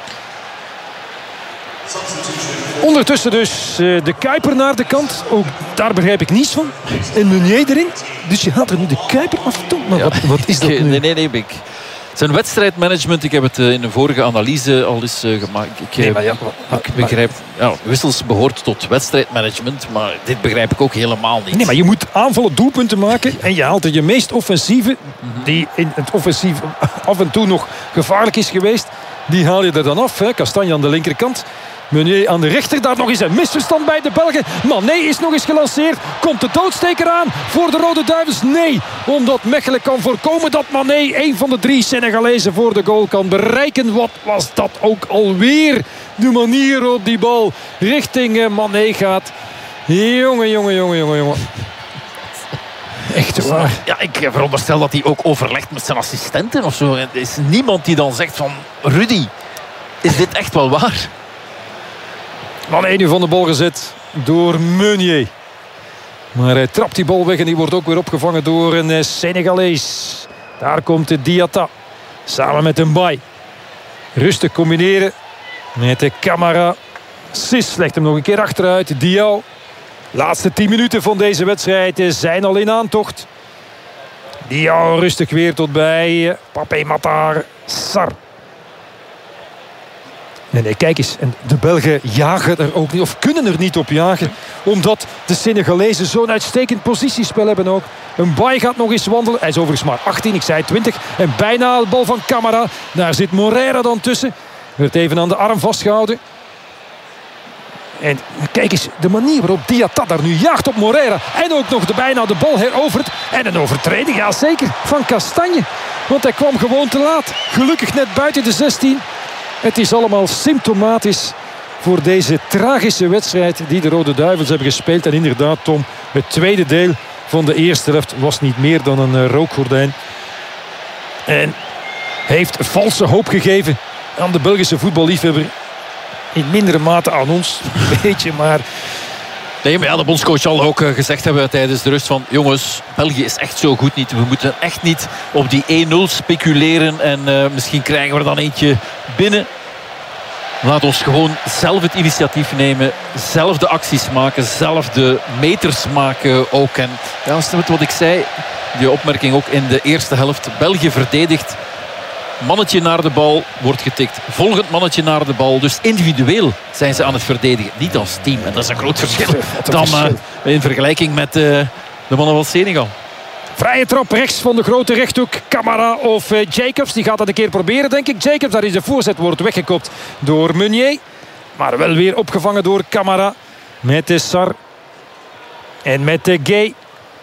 Ondertussen dus uh, de Kuiper naar de kant. Ook daar begrijp ik niets van. En Meunier erin. Dus je haalt er nu de Kuiper af. Maar ja, wat, wat is dat nu? Nee, nee, nee. Ik... Zijn wedstrijdmanagement, ik heb het uh, in een vorige analyse al eens uh, gemaakt. Ik, uh, nee, maar ja, maar, ik begrijp, ja, wissels behoort tot wedstrijdmanagement, maar dit begrijp ik ook helemaal niet. Nee, maar je moet aanvallen doelpunten maken en je haalt er je meest offensieve, mm-hmm. die in het offensief af en toe nog gevaarlijk is geweest, die haal je er dan af. Hè. Kastanje aan de linkerkant. Meunier aan de rechter, daar nog eens een misverstand bij de Belgen. Mané is nog eens gelanceerd. Komt de doodsteker aan voor de Rode Duivels? Nee, omdat Mechelen kan voorkomen dat Mané, een van de drie Senegalezen, voor de goal kan bereiken. Wat was dat ook alweer? De manier waarop die bal richting Mané gaat. Jongen, jongen, jongen, jongen, jongen. Echt waar. Ja, ik veronderstel dat hij ook overlegt met zijn assistenten of zo. Er is niemand die dan zegt van... Rudy, is dit echt wel waar? Mané nu van de bal gezet door Meunier. Maar hij trapt die bal weg en die wordt ook weer opgevangen door een Senegalees. Daar komt de Diatta. Samen met een Mbaye. Rustig combineren met de Camara. Sis legt hem nog een keer achteruit. Diaw. Laatste tien minuten van deze wedstrijd zijn al in aantocht. Diaw rustig weer tot bij Pape Matar Sarr. Nee, nee, kijk eens. En de Belgen jagen er ook niet, of kunnen er niet op jagen. Omdat de Senegalezen zo'n uitstekend positiespel hebben ook. Een Mbaye gaat nog eens wandelen. Hij is overigens maar achttien, ik zei twintig. En bijna de bal van Camara. Daar zit Moreira dan tussen. Werd even aan de arm vastgehouden. En kijk eens, de manier waarop Diatta daar nu jaagt op Moreira. En ook nog de, bijna de bal herovert. En een overtreding, ja zeker, van Kastanje. Want hij kwam gewoon te laat. Gelukkig net buiten de zestien. Het is allemaal symptomatisch voor deze tragische wedstrijd die de Rode Duivels hebben gespeeld. En inderdaad, Tom, het tweede deel van de eerste helft was niet meer dan een rookgordijn. En heeft valse hoop gegeven aan de Belgische voetballiefhebber. In mindere mate aan ons, weet je, maar... Nee, maar ja, de bondscoach zal ook gezegd hebben tijdens de rust van... jongens, België is echt zo goed niet. We moeten echt niet op die één nul speculeren. En uh, misschien krijgen we er dan eentje binnen. Laat ons gewoon zelf het initiatief nemen. Zelf de acties maken. Zelf de meters maken ook. En ja, dat is wat ik zei. Die opmerking ook in de eerste helft. België verdedigt. Mannetje naar de bal wordt getikt. Volgend mannetje naar de bal. Dus individueel zijn ze aan het verdedigen. Niet als team. En dat is een groot verschil. Dan uh, in vergelijking met uh, de mannen van Senegal. Vrije trap rechts van de grote rechthoek. Camara of uh, Jacobs. Die gaat dat een keer proberen, denk ik. Jacobs, daar is de voorzet. Wordt weggekopt door Meunier. Maar wel weer opgevangen door Camara. Met de Sarr. En met de Gay.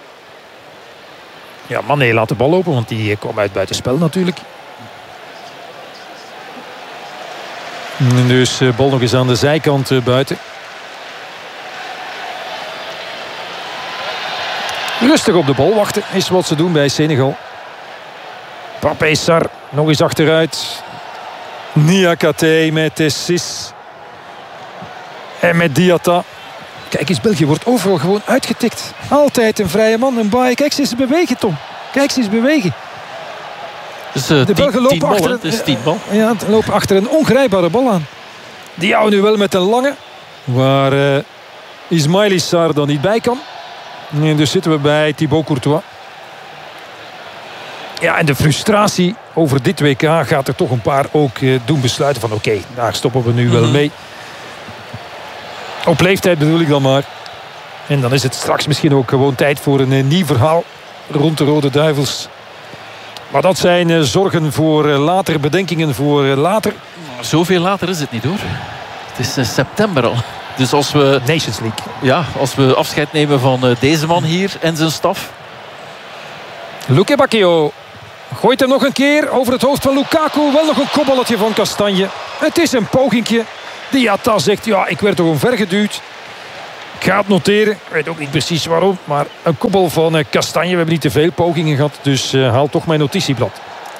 Ja, Mané laat de bal lopen. Want die kwam uit buitenspel natuurlijk. Dus de bal nog eens aan de zijkant uh, buiten. Rustig op de bal wachten is wat ze doen bij Senegal. Pape Sarr nog eens achteruit. Niakate met de Sis. En met Diatta. Kijk eens, België wordt overal gewoon uitgetikt. Altijd een vrije man, een baai. Kijk, ze eens bewegen, Tom. Kijk, ze eens bewegen. Dus, uh, de Belgen lopen, bal, achter, een, tien bal. Ja, lopen achter een ongrijpbare bal aan. Die houden nu wel met een lange. Waar uh, Ismaïla Sarr dan niet bij kan. En dus zitten we bij Thibaut Courtois. Ja, en de frustratie over dit W K gaat er toch een paar ook uh, doen besluiten van oké, okay, daar stoppen we nu mm-hmm. wel mee. Op leeftijd bedoel ik dan maar. En dan is het straks misschien ook gewoon tijd voor een uh, nieuw verhaal rond de Rode Duivels. Maar dat zijn uh, zorgen voor uh, later, bedenkingen voor uh, later. Zoveel later is het niet hoor. Het is uh, september al. Dus als we, Nations League. Ja, als we afscheid nemen van uh, deze man hier en zijn staf. Luke Bacchio gooit hem nog een keer over het hoofd van Lukaku. Wel nog een kopballetje van Kastanje. Het is een pogingje. Diatta zegt, ja, ik werd toch omvergeduwd. Ik ga het noteren. Ik weet ook niet precies waarom. Maar een koppel van uh, Kastanje. We hebben niet te veel pogingen gehad. Dus uh, haal toch mijn notitieblad.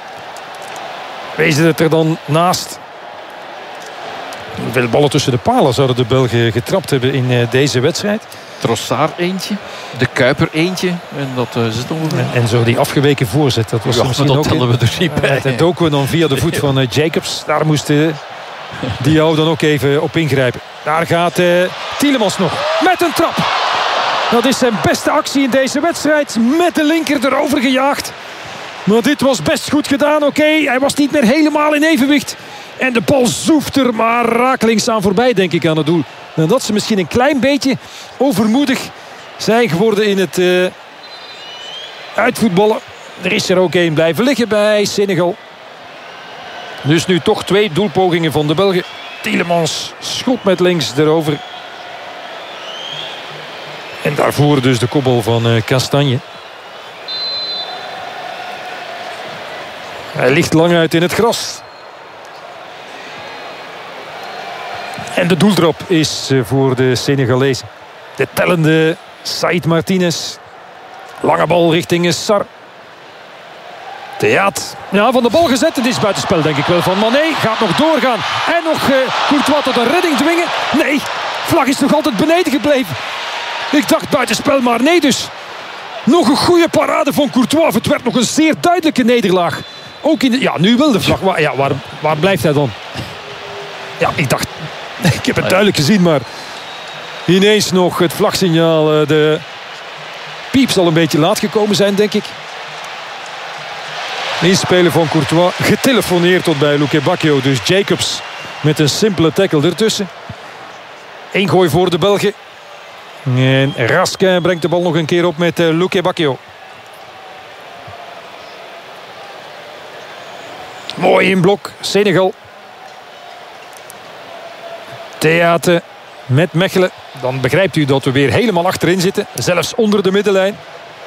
Wees het er dan naast. Hoeveel ballen tussen de palen zouden de Belgen getrapt hebben in uh, deze wedstrijd? Trossard eentje. De Kuiper eentje. En dat uh, zit ongeveer. En, en zo die afgeweken voorzet. Dat was ja, misschien dat ook tellen we er niet bij. En doken we dan via de voet van uh, Jacobs. Daar moest uh, Diao dan ook even op ingrijpen. Daar gaat uh, Tielemans nog. Met een trap. Dat is zijn beste actie in deze wedstrijd. Met de linker erover gejaagd. Maar dit was best goed gedaan. Oké, okay, hij was niet meer helemaal in evenwicht. En de bal zoeft er maar rakelings aan voorbij, denk ik, aan het doel. En dat ze misschien een klein beetje overmoedig zijn geworden in het uh, uitvoetballen. Er is er ook één blijven liggen bij Senegal. Dus nu toch twee doelpogingen van de Belgen. Tielemans schot met links erover. En daarvoor dus de kopbal van uh, Kastanje. Hij ligt lang uit in het gras. En de doeltrap is voor de Senegalezen. De tellende Saïd Martinez. Lange bal richting Sar. Theat. Ja, van de bal gezet. Het is buitenspel, denk ik wel, van Mané. Gaat nog doorgaan. En nog uh, Courtois tot een redding dwingen. Nee, vlag is nog altijd beneden gebleven. Ik dacht buitenspel, maar nee dus. Nog een goede parade van Courtois. Het werd nog een zeer duidelijke nederlaag. Ook in de... Ja, nu wel de vlag. Waar, ja, waar, waar blijft hij dan? Ja, ik dacht... Ik heb het duidelijk gezien, maar... Ineens nog het vlagsignaal. De piep zal een beetje laat gekomen zijn, denk ik. Inspelen van Courtois. Getelefoneerd tot bij Luque Bacchio. Dus Jacobs met een simpele tackle ertussen. Eén gooi voor de Belgen. En Raskin brengt de bal nog een keer op met Luque Bacchio. Mooi in blok. Senegal. Theate met Mechelen. Dan begrijpt u dat we weer helemaal achterin zitten. Zelfs onder de middenlijn.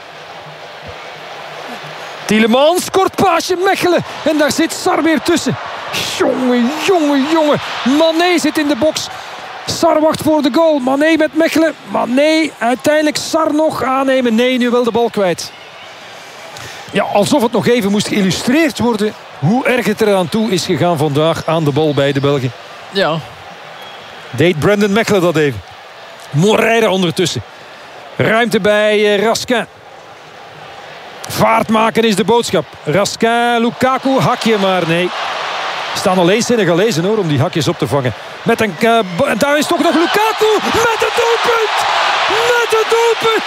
Tielemans, kort paasje, Mechelen. En daar zit Sar weer tussen. Jongen, jongen, jongen. Mané zit in de box. Sar wacht voor de goal. Mané met Mechelen. Mané, uiteindelijk Sar nog aannemen. Nee, nu wel de bal kwijt. Ja, alsof het nog even moest geïllustreerd worden hoe erg het eraan toe is gegaan vandaag aan de bal bij de Belgen. Ja. Deed Brandon Mechelen dat even. Moreira ondertussen. Ruimte bij uh, Raskin. Vaart maken is de boodschap. Raskin, Lukaku, hakje, maar nee. Staan alleen Senegalezen hoor, om die hakjes op te vangen. Met een, uh, en daar is toch nog Lukaku. Met het doelpunt. Met het doelpunt.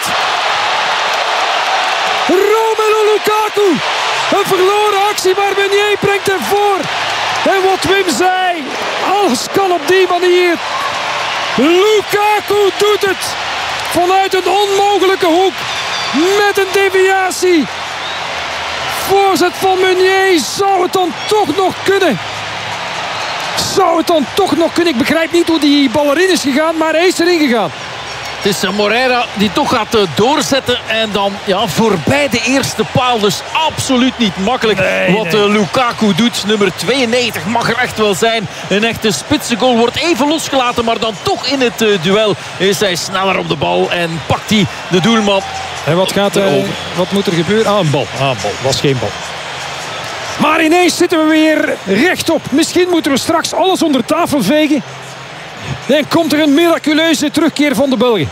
Romelu Lukaku. Een verloren actie, maar Meunier brengt hem voor. En wat Wim zei. Alles kan op die manier. Lukaku doet het. Vanuit een onmogelijke hoek. Met een deviatie. Voorzet van Meunier. Zou het dan toch nog kunnen? Zou het dan toch nog kunnen? Ik begrijp niet hoe die bal erin is gegaan, maar hij is erin gegaan. Het is Moreira die toch gaat doorzetten. En dan ja, voorbij de eerste paal. Dus absoluut niet makkelijk nee, wat nee. Lukaku doet. Nummer tweeënnegentig mag er echt wel zijn. Een echte spitsengoal wordt even losgelaten. Maar dan toch in het uh, duel is hij sneller op de bal. En pakt hij de doelman. En wat, gaat, uh, wat moet er gebeuren? Ah, een bal. Ah, een bal. Was geen bal. Maar ineens zitten we weer rechtop. Misschien moeten we straks alles onder tafel vegen. Dan komt er een miraculeuze terugkeer van de Belgen.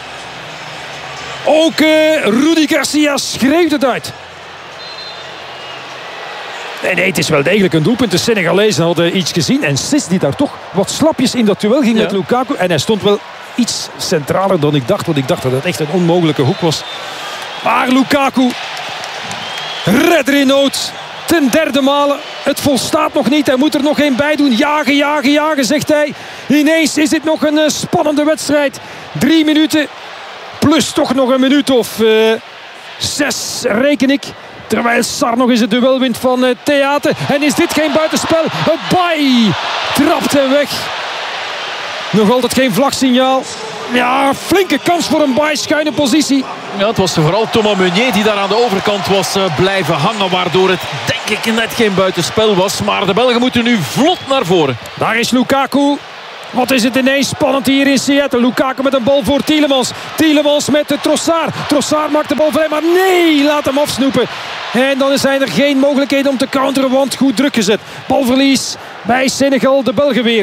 Ook uh, Rudi Garcia schreeuwt het uit. Nee, nee, het is wel degelijk een doelpunt. De Senegalezen hadden iets gezien. En Sis die daar toch wat slapjes in dat duel ging ja. met Lukaku. En hij stond wel iets centraler dan ik dacht. Want ik dacht dat het echt een onmogelijke hoek was. Maar Lukaku, redder in nood. Ten derde malen. Het volstaat nog niet. Hij moet er nog één bij doen. Jagen, jagen, jagen, zegt hij. Ineens is dit nog een uh, spannende wedstrijd. Drie minuten. Plus toch nog een minuut of uh, zes, reken ik. Terwijl Sar nog eens het duel wint van uh, Theate. En is dit geen buitenspel? Baai trapt hem weg. Nog altijd geen vlagsignaal. Ja, flinke kans voor een baai, schuine positie. Ja, het was vooral Thomas Meunier die daar aan de overkant was uh, blijven hangen. Waardoor het denk ik net geen buitenspel was. Maar de Belgen moeten nu vlot naar voren. Daar is Lukaku. Wat is het ineens spannend hier in Seattle. Lukaku met een bal voor Tielemans. Tielemans met de Trossard. Trossard maakt de bal vrij, maar nee, laat hem afsnoepen. En dan zijn er geen mogelijkheden om te counteren, want goed druk gezet. Balverlies bij Senegal, de Belgen weer.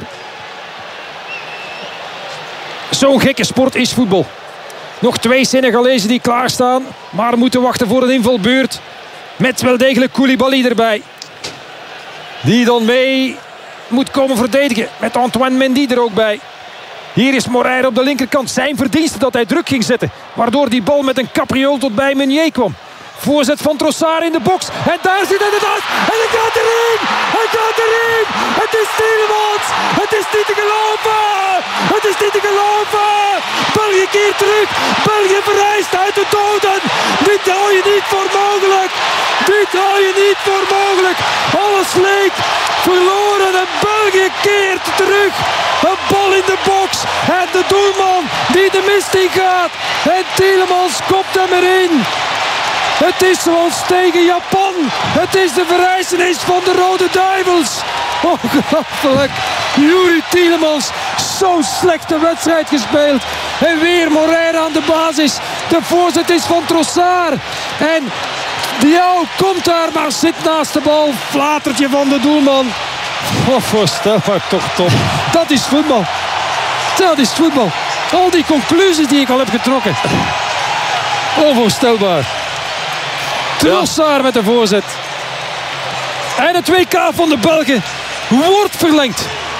Zo'n gekke sport is voetbal. Nog twee Senegalezen die klaarstaan, maar moeten wachten voor een invalbeurt. Met wel degelijk Koulibaly erbij. Die dan mee moet komen verdedigen. Met Antoine Mendy er ook bij. Hier is Moreira op de linkerkant. Zijn verdienste dat hij druk ging zetten. Waardoor die bal met een capriool tot bij Meunier kwam. Voorzet van Trossard in de box. En daar zit hij het uit. En hij gaat erin. Hij gaat erin. Het is Tielemans. Het is niet te geloven. Het is niet te geloven. België keert terug. België verrijst uit de doden. Dit hou je niet voor mogelijk. Dit hou je niet voor mogelijk. Alles leek verloren. En België keert terug. Een bal in de box. En de doelman die de mist in gaat. En Tielemans kopt hem erin. Het is zoals tegen Japan. Het is de verrijzenis van de Rode Duivels. Ongelooflijk. Yuri Tielemans. Zo'n slechte wedstrijd gespeeld. En weer Moreira aan de basis. De voorzet is van Trossard. En Diao komt daar, maar zit naast de bal. Flatertje van de doelman. Oh, voorstel maar toch top. Dat is voetbal. Dat is voetbal. Al die conclusies die ik al heb getrokken. Onvoorstelbaar. Trossard met de voorzet. En het W K van de Belgen wordt verlengd.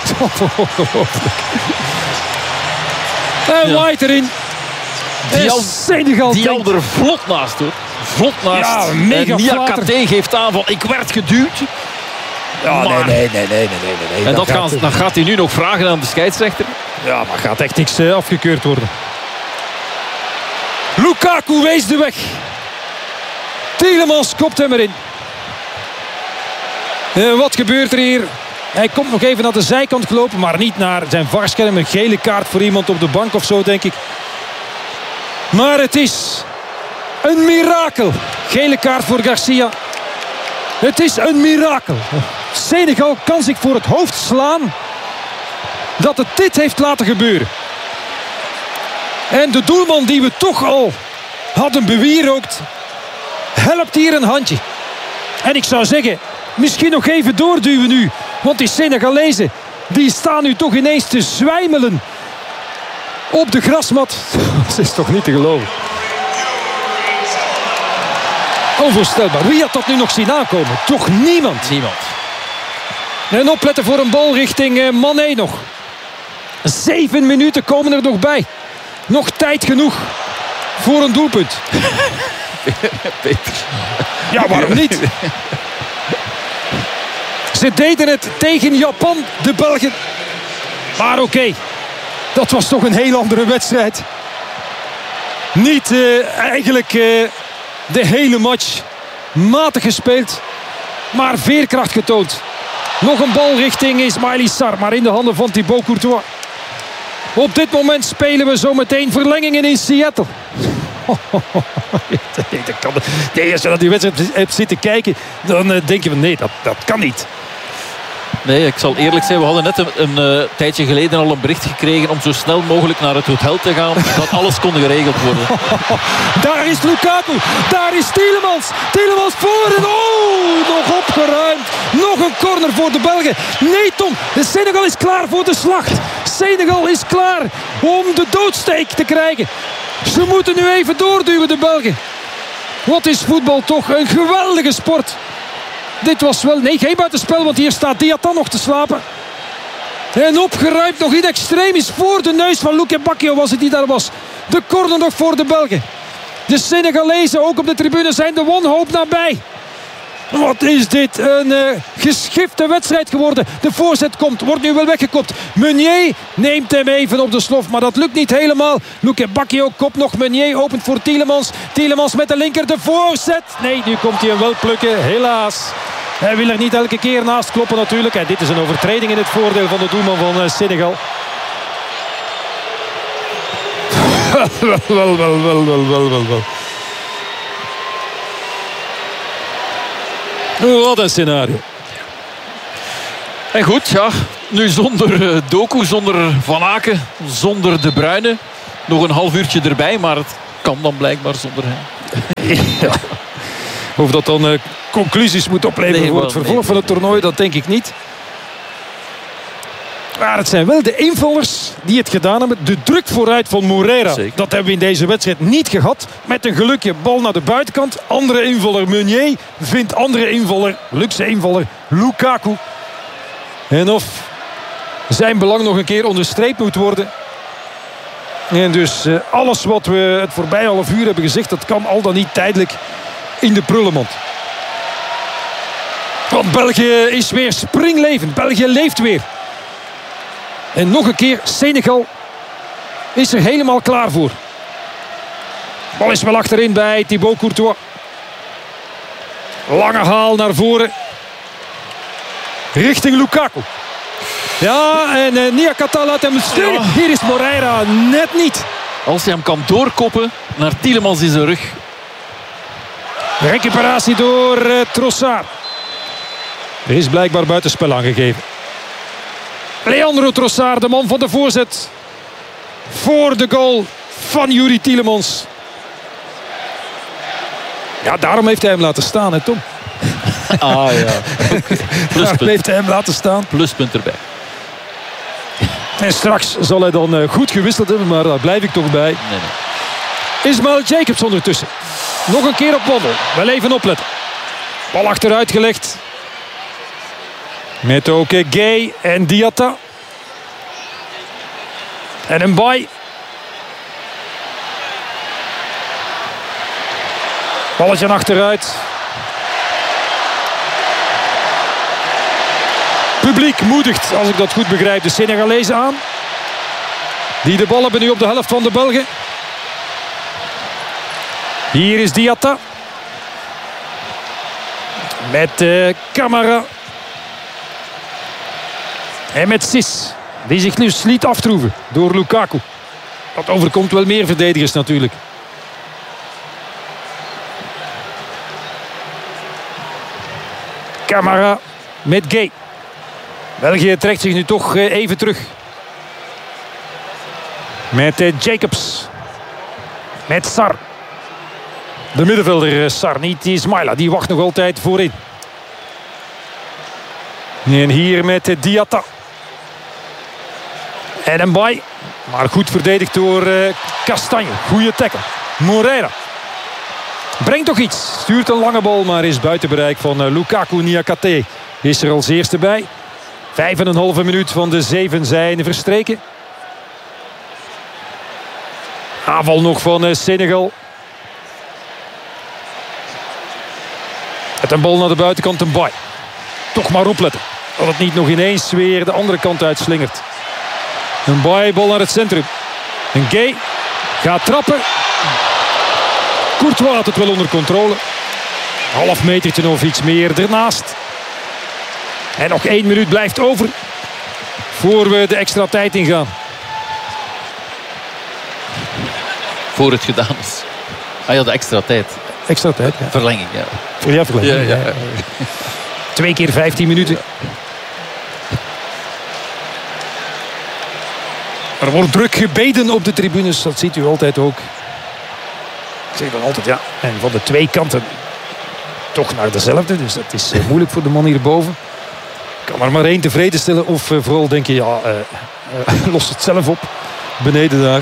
En White erin. Die al, Senegal die al er vlot naast hoor. Vlot naast. Ja, mega en Nia flater. K T geeft aan van ik werd geduwd. Ja, Maar- nee, nee, nee, nee, nee, nee, nee. En dat gaat, gaan, dan gaat hij nu nog vragen aan de scheidsrechter. Ja, maar gaat echt niks uh, afgekeurd worden. Lukaku wees de weg. Tielemans kopt hem erin. Uh, wat gebeurt er hier? Hij komt nog even naar de zijkant gelopen, maar niet naar zijn V A R-scherm. Een gele kaart voor iemand op de bank of zo, denk ik. Maar het is een mirakel. Gele kaart voor Garcia. Het is een mirakel. Senegal kan zich voor het hoofd slaan dat het dit heeft laten gebeuren. En de doelman die we toch al hadden bewierookt, helpt hier een handje. En ik zou zeggen, misschien nog even doorduwen nu. Want die Senegalezen, die staan nu toch ineens te zwijmelen op de grasmat. Dat is toch niet te geloven. Onvoorstelbaar. Wie had dat nu nog zien aankomen? Toch niemand. Niemand. En opletten voor een bal richting uh, Mané nog. Zeven minuten komen er nog bij. Nog tijd genoeg voor een doelpunt. Peter. Ja, waarom niet? Ze deden het tegen Japan, de Belgen. Maar oké, okay, dat was toch een heel andere wedstrijd. Niet uh, eigenlijk uh, de hele match matig gespeeld, maar veerkracht getoond. Nog een bal richting Ismaïla Sarr, maar in de handen van Thibaut Courtois. Op dit moment spelen we zo meteen verlengingen in Seattle. Nee, als je naar die wedstrijd hebt zitten kijken, dan uh, denk je van nee, dat, dat kan niet. Nee, ik zal eerlijk zijn, we hadden net een, een uh, tijdje geleden al een bericht gekregen om zo snel mogelijk naar het hotel te gaan, dat alles kon geregeld worden. Daar is Lukaku, daar is Tielemans. Tielemans voor en oh, nog opgeruimd. Nog een corner voor de Belgen. Nee Tom, de Senegal is klaar voor de slacht. Senegal is klaar om de doodsteek te krijgen. Ze moeten nu even doorduwen, de Belgen. Wat is voetbal toch een geweldige sport. Dit was wel... Nee, geen buitenspel, want hier staat Diatan nog te slapen. En opgeruimd nog in extremis voor de neus van Luke Bacchio was het die daar was. De corner nog voor de Belgen. De Senegalezen ook op de tribune zijn de wanhoop nabij. Wat is dit een uh, geschifte wedstrijd geworden. De voorzet komt, wordt nu wel weggekopt. Meunier neemt hem even op de slof, maar dat lukt niet helemaal. Luke Bacchio kopt nog. Meunier opent voor Tielemans. Tielemans met de linker, de voorzet. Nee, nu komt hij hem wel plukken, helaas. Hij wil er niet elke keer naast kloppen natuurlijk. En dit is een overtreding in het voordeel van de doelman van uh, Senegal. Wel, wel, wel, wel, wel, wel, wel, wel, wel. Wat een scenario. En goed, ja. Nu zonder uh, Doku, zonder Van Aken, zonder De Bruyne. Nog een half uurtje erbij, maar het kan dan blijkbaar zonder hem. Ja. Of dat dan uh, conclusies moet opleveren nee, voor het vervolg nee, van het toernooi, dat denk ik niet. Maar het zijn wel de invallers die het gedaan hebben. De druk vooruit van Moreira. Zeker. Dat hebben we in deze wedstrijd niet gehad. Met een gelukje bal naar de buitenkant. Andere invaller Meunier vindt andere invaller, luxe invaller Lukaku. En of zijn belang nog een keer onderstreept moet worden. En dus uh, alles wat we het voorbije half uur hebben gezegd, dat kan al dan niet tijdelijk in de prullenmand. Want België is weer springlevend. België leeft weer. En nog een keer, Senegal is er helemaal klaar voor. Bal is wel achterin bij Thibaut Courtois. Lange haal naar voren. Richting Lukaku. Ja, en uh, Niakhaté laat hem steunen. Ja. Hier is Moreira net niet. Als hij hem kan doorkoppen naar Tielemans in zijn rug. Recuperatie door uh, Trossard. Er is blijkbaar buitenspel aangegeven. Leandro Trossard, de man van de voorzet. Voor de goal van Youri Tielemans. Ja, daarom heeft hij hem laten staan, hè Tom? Ah ja. Daarom heeft hij hem laten staan. Pluspunt erbij. En straks zal hij dan uh, goed gewisseld hebben, maar daar blijf ik toch bij. Nee, nee. Ismail Jacobs ondertussen. Nog een keer op wandel. Wel even opletten. Bal achteruit gelegd. Met ook Gay en Diatta. En een Mbaye. Balletje achteruit. Publiek moedigt, als ik dat goed begrijp, de Senegalezen aan. Die de bal hebben nu op de helft van de Belgen. Hier is Diatta. Met uh, Camara. En met Sis. Die zich nu liet aftroeven door Lukaku. Dat overkomt wel meer verdedigers natuurlijk. Camara met Gay. België trekt zich nu toch even terug. Met uh, Jacobs. Met Sar. De middenvelder Sar, niet Ismaila. Die wacht nog altijd voorin. En hier met uh, Diatta. En een Mbaye. Maar goed verdedigd door uh, Castagne. Goeie tackle. Moreira. Brengt toch iets. Stuurt een lange bal, maar is buiten bereik van uh, Lukaku. Niakhaté is er als eerste bij. Vijf en een halve minuut van de zeven zijn verstreken. Aanval nog van uh, Senegal. Met een bal naar de buitenkant, een Mbaye. Toch maar opletten. Dat het niet nog ineens weer de andere kant uitslingert. Een Mbaye, bal naar het centrum. En Gay gaat trappen. Courtois had het wel onder controle. Half metertje of iets meer ernaast. En nog één minuut blijft over. Voor we de extra tijd ingaan. Voor het gedaan is. Ah ja, de extra tijd. Extra tijd, ja. Verlenging, ja. Ja, verlenging. Ja, ja, ja. Twee keer vijftien minuten. Er wordt druk gebeden op de tribunes. Dat ziet u altijd ook. Ik zeg dan altijd, ja. En van de twee kanten toch naar dezelfde. Dus dat is uh, moeilijk voor de man hierboven. Kan er maar één tevreden stellen. Of uh, vooral denk je, ja, uh, uh, los het zelf op. Beneden daar.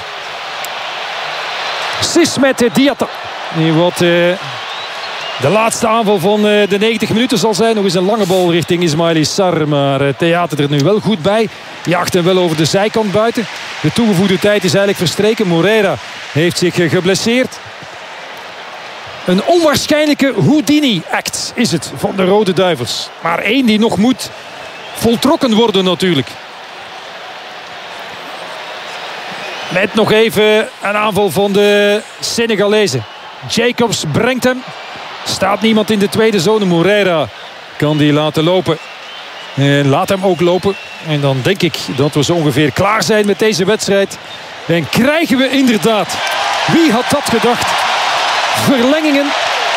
Sis met uh, Diatta. Wat uh, de laatste aanval van uh, de negentig minuten zal zijn. Nog eens een lange bal richting Ismail Sarr. Maar uh, Theater er nu wel goed bij. Jaagt hem wel over de zijkant buiten. De toegevoegde tijd is eigenlijk verstreken. Moreira heeft zich uh, geblesseerd. Een onwaarschijnlijke Houdini-act is het van de Rode Duivels. Maar één die nog moet voltrokken worden natuurlijk. Met nog even een aanval van de Senegalezen. Jacobs brengt hem. Staat niemand in de tweede zone. Moreira kan die laten lopen. En laat hem ook lopen. En dan denk ik dat we zo ongeveer klaar zijn met deze wedstrijd. En krijgen we inderdaad, wie had dat gedacht, verlengingen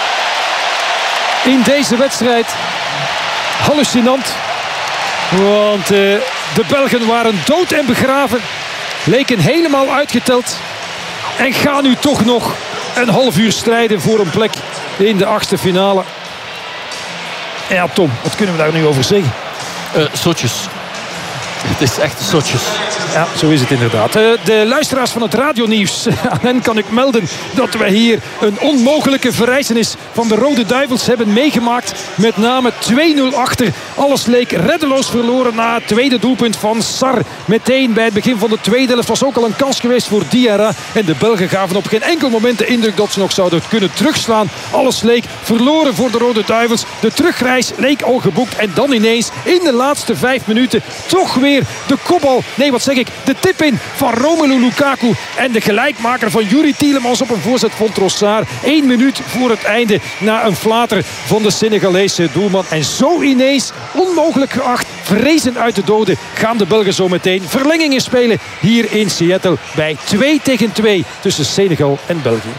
in deze wedstrijd. Hallucinant. Want uh, de Belgen waren dood en begraven. Leken helemaal uitgeteld. En gaan nu toch nog een half uur strijden voor een plek in de achtste finale. En ja, Tom, wat kunnen we daar nu over zeggen? Uh, Sotjes. Het is echt Sotjes. Ja, zo is het inderdaad. De luisteraars van het radionieuws, aan hen kan ik melden dat wij hier een onmogelijke verrijzenis van de Rode Duivels hebben meegemaakt. Met name twee nul achter. Alles leek reddeloos verloren na het tweede doelpunt van Sarr. Meteen bij het begin van de tweede helft was ook al een kans geweest voor Diarra. En de Belgen gaven op geen enkel moment de indruk dat ze nog zouden kunnen terugslaan. Alles leek verloren voor de Rode Duivels. De terugreis leek al geboekt. En dan ineens in de laatste vijf minuten toch weer de kopbal. Nee, wat zeg ik? De tip in van Romelu Lukaku. En de gelijkmaker van Youri Tielemans op een voorzet van Trossard. Eén minuut voor het einde na een flater van de Senegalese doelman. En zo ineens, onmogelijk geacht, vrezen uit de doden, gaan de Belgen zo meteen verlengingen spelen hier in Seattle bij twee tegen twee tussen Senegal en België.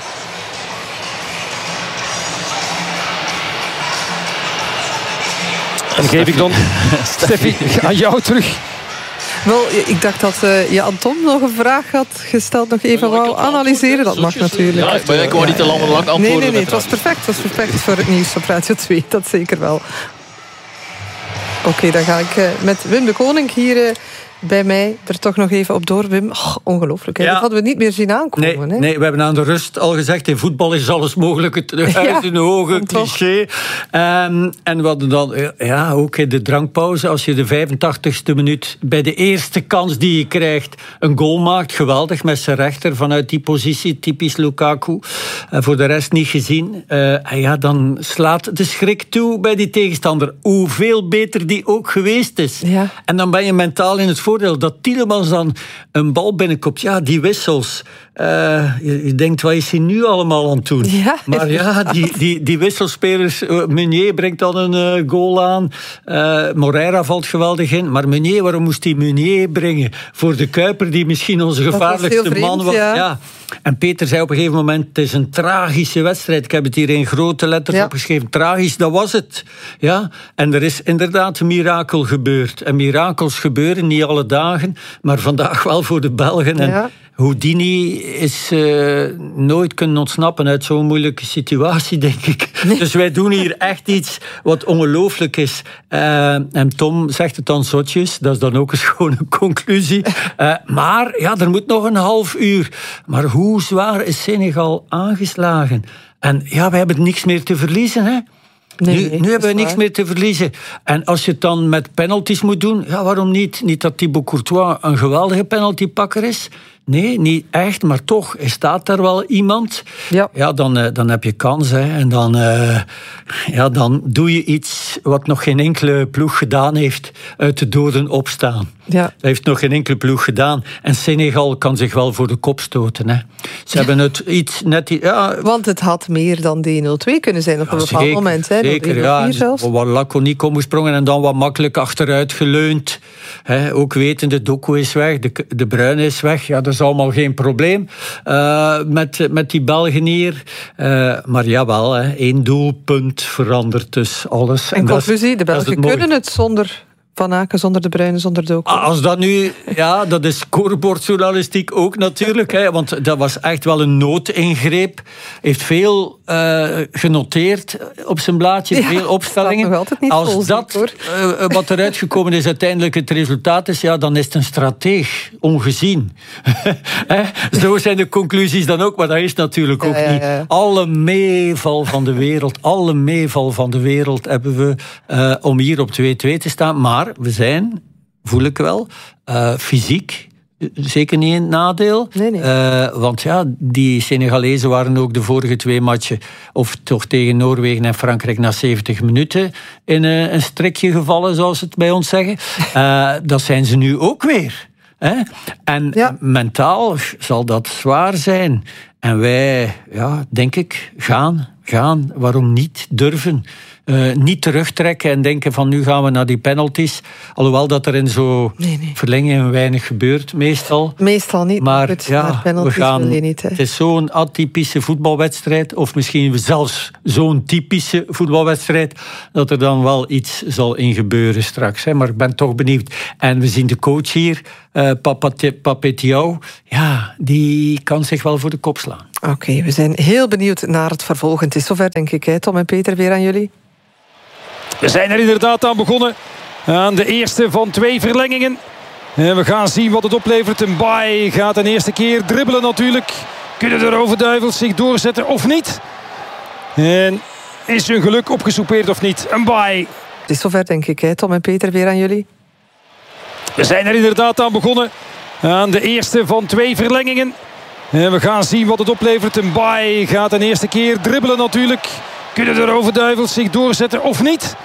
En geef ik dan, Steffi, aan jou terug. Wel, ik dacht dat uh, je aan Tom nog een vraag had gesteld. Nog even wou analyseren. Dat mag natuurlijk. Ja, maar ik wou niet te lang antwoorden. Nee, nee, nee. Het was perfect. Het was perfect voor het nieuws op Radio twee. Dat zeker wel. Oké, okay, dan ga ik uh, met Wim de Koning hier uh, bij mij er toch nog even op door. Wim, oh, ongelooflijk. Hè? Ja. Dat hadden we niet meer zien aankomen. Nee, hè? nee, we hebben aan de rust al gezegd, in voetbal is alles mogelijk. Het uit een hoge cliché. Um, en we hadden dan ja, ook in de drankpauze, als je de vijfentachtigste minuut bij de eerste kans die je krijgt een goal maakt, geweldig, met zijn rechter vanuit die positie, typisch Lukaku. Uh, voor de rest niet gezien. Uh, en ja, dan slaat de schrik toe bij die tegenstander. Hoeveel beter die ook geweest is. Ja. En dan ben je mentaal in het voordeel dat Tielemans dan een bal binnenkomt. Ja, die wissels. Uh, je, je denkt, wat is hij nu allemaal aan het doen? Ja, maar ja, die, die, die wisselspelers. Uh, Meunier brengt dan een uh, goal aan. Uh, Moreira valt geweldig in. Maar Meunier, waarom moest hij Meunier brengen? Voor de Kuiper, die misschien onze gevaarlijkste was vreemd, man was. Ja. Ja. En Peter zei op een gegeven moment, het is een tragische wedstrijd. Ik heb het hier in grote letters ja. opgeschreven. Tragisch, dat was het. Ja? En er is inderdaad een mirakel gebeurd. En mirakels gebeuren niet alle dagen, maar vandaag wel voor de Belgen. En ja. Houdini is uh, nooit kunnen ontsnappen uit zo'n moeilijke situatie, denk ik. Nee. Dus wij doen hier echt iets wat ongelooflijk is. Uh, en Tom zegt het dan zotjes, dat is dan ook een schone conclusie. Uh, maar ja, er moet nog een half uur. Maar hoe zwaar is Senegal aangeslagen? En ja, wij hebben niks meer te verliezen, hè? Nee, nu, nee, nu hebben we niks meer te verliezen. En als je het dan met penalties moet doen, ja, waarom niet? Niet dat Thibaut Courtois een geweldige penaltypakker is. Nee, niet echt, maar toch staat daar wel iemand. Ja, ja dan, uh, dan heb je kans. Hè. En dan, uh, ja, dan doe je iets wat nog geen enkele ploeg gedaan heeft. Uit de doden opstaan. Ja. Dat heeft nog geen enkele ploeg gedaan. En Senegal kan zich wel voor de kop stoten. Hè. Ze ja. hebben het iets net... Ja, want het had meer dan die nul twee kunnen zijn op ja, een bepaald zeker, moment. Hè, zeker, ja. Wat laconiek omgesprongen en dan wat makkelijk achteruit geleund. Hè. Ook wetende, Doku is weg, de, de Bruyne is weg. Ja, dat is allemaal geen probleem uh, met, met die Belgen hier. Uh, maar jawel, hè, één doelpunt verandert dus alles. En, en conclusie, de Belgen kunnen het zonder Van Aken, zonder de Bruyne, zonder Doku. Als dat nu, ja, dat is scorebordjournalistiek ook natuurlijk, hè, want dat was echt wel een noodingreep. Heeft veel uh, genoteerd op zijn blaadje, ja, veel opstellingen. Nog altijd niet Als vol, dat uh, wat eruit gekomen is uiteindelijk het resultaat is, ja, dan is het een strateeg, ongezien. Zo zijn de conclusies dan ook, maar dat is natuurlijk ook ja, ja, ja. niet. Alle meeval van de wereld, alle meeval van de wereld hebben we uh, om hier op twee-twee te staan, maar we zijn, voel ik wel, uh, fysiek zeker niet een nadeel. Nee, nee. Uh, want ja, die Senegalezen waren ook de vorige twee matchen, of toch tegen Noorwegen en Frankrijk, na zeventig minuten in uh, een strikje gevallen, zoals ze het bij ons zeggen. Uh, dat zijn ze nu ook weer. Hè? En ja. mentaal zal dat zwaar zijn. En wij, ja, denk ik, gaan, gaan. Waarom niet durven? uh, niet terugtrekken en denken van nu gaan we naar die penalties. Alhoewel dat er in zo'n nee, nee. verlenging weinig gebeurt, meestal. Meestal niet, maar goed, ja, we gaan, wil je niet. Hè. Het is zo'n atypische voetbalwedstrijd, of misschien zelfs zo'n typische voetbalwedstrijd, dat er dan wel iets zal in gebeuren straks. Hè. Maar ik ben toch benieuwd. En we zien de coach hier, uh, Papetiao, ja, die kan zich wel voor de kop slaan. Oké, okay, we zijn heel benieuwd naar het vervolg. Het is zover, denk ik, hè? Tom en Peter, weer aan jullie. We zijn er inderdaad aan begonnen. Aan de eerste van twee verlengingen. En we gaan zien wat het oplevert. Een Mbaye gaat een eerste keer dribbelen natuurlijk. Kunnen de Roverduivels zich doorzetten of niet? En is hun geluk opgesoupeerd of niet? Een Mbaye. Het is zover, denk ik, hè? Tom en Peter, weer aan jullie. We zijn er inderdaad aan begonnen. Aan de eerste van twee verlengingen. En we gaan zien wat het oplevert. Een Mbaye gaat een eerste keer dribbelen natuurlijk. Kunnen de Roverduivels zich doorzetten of niet?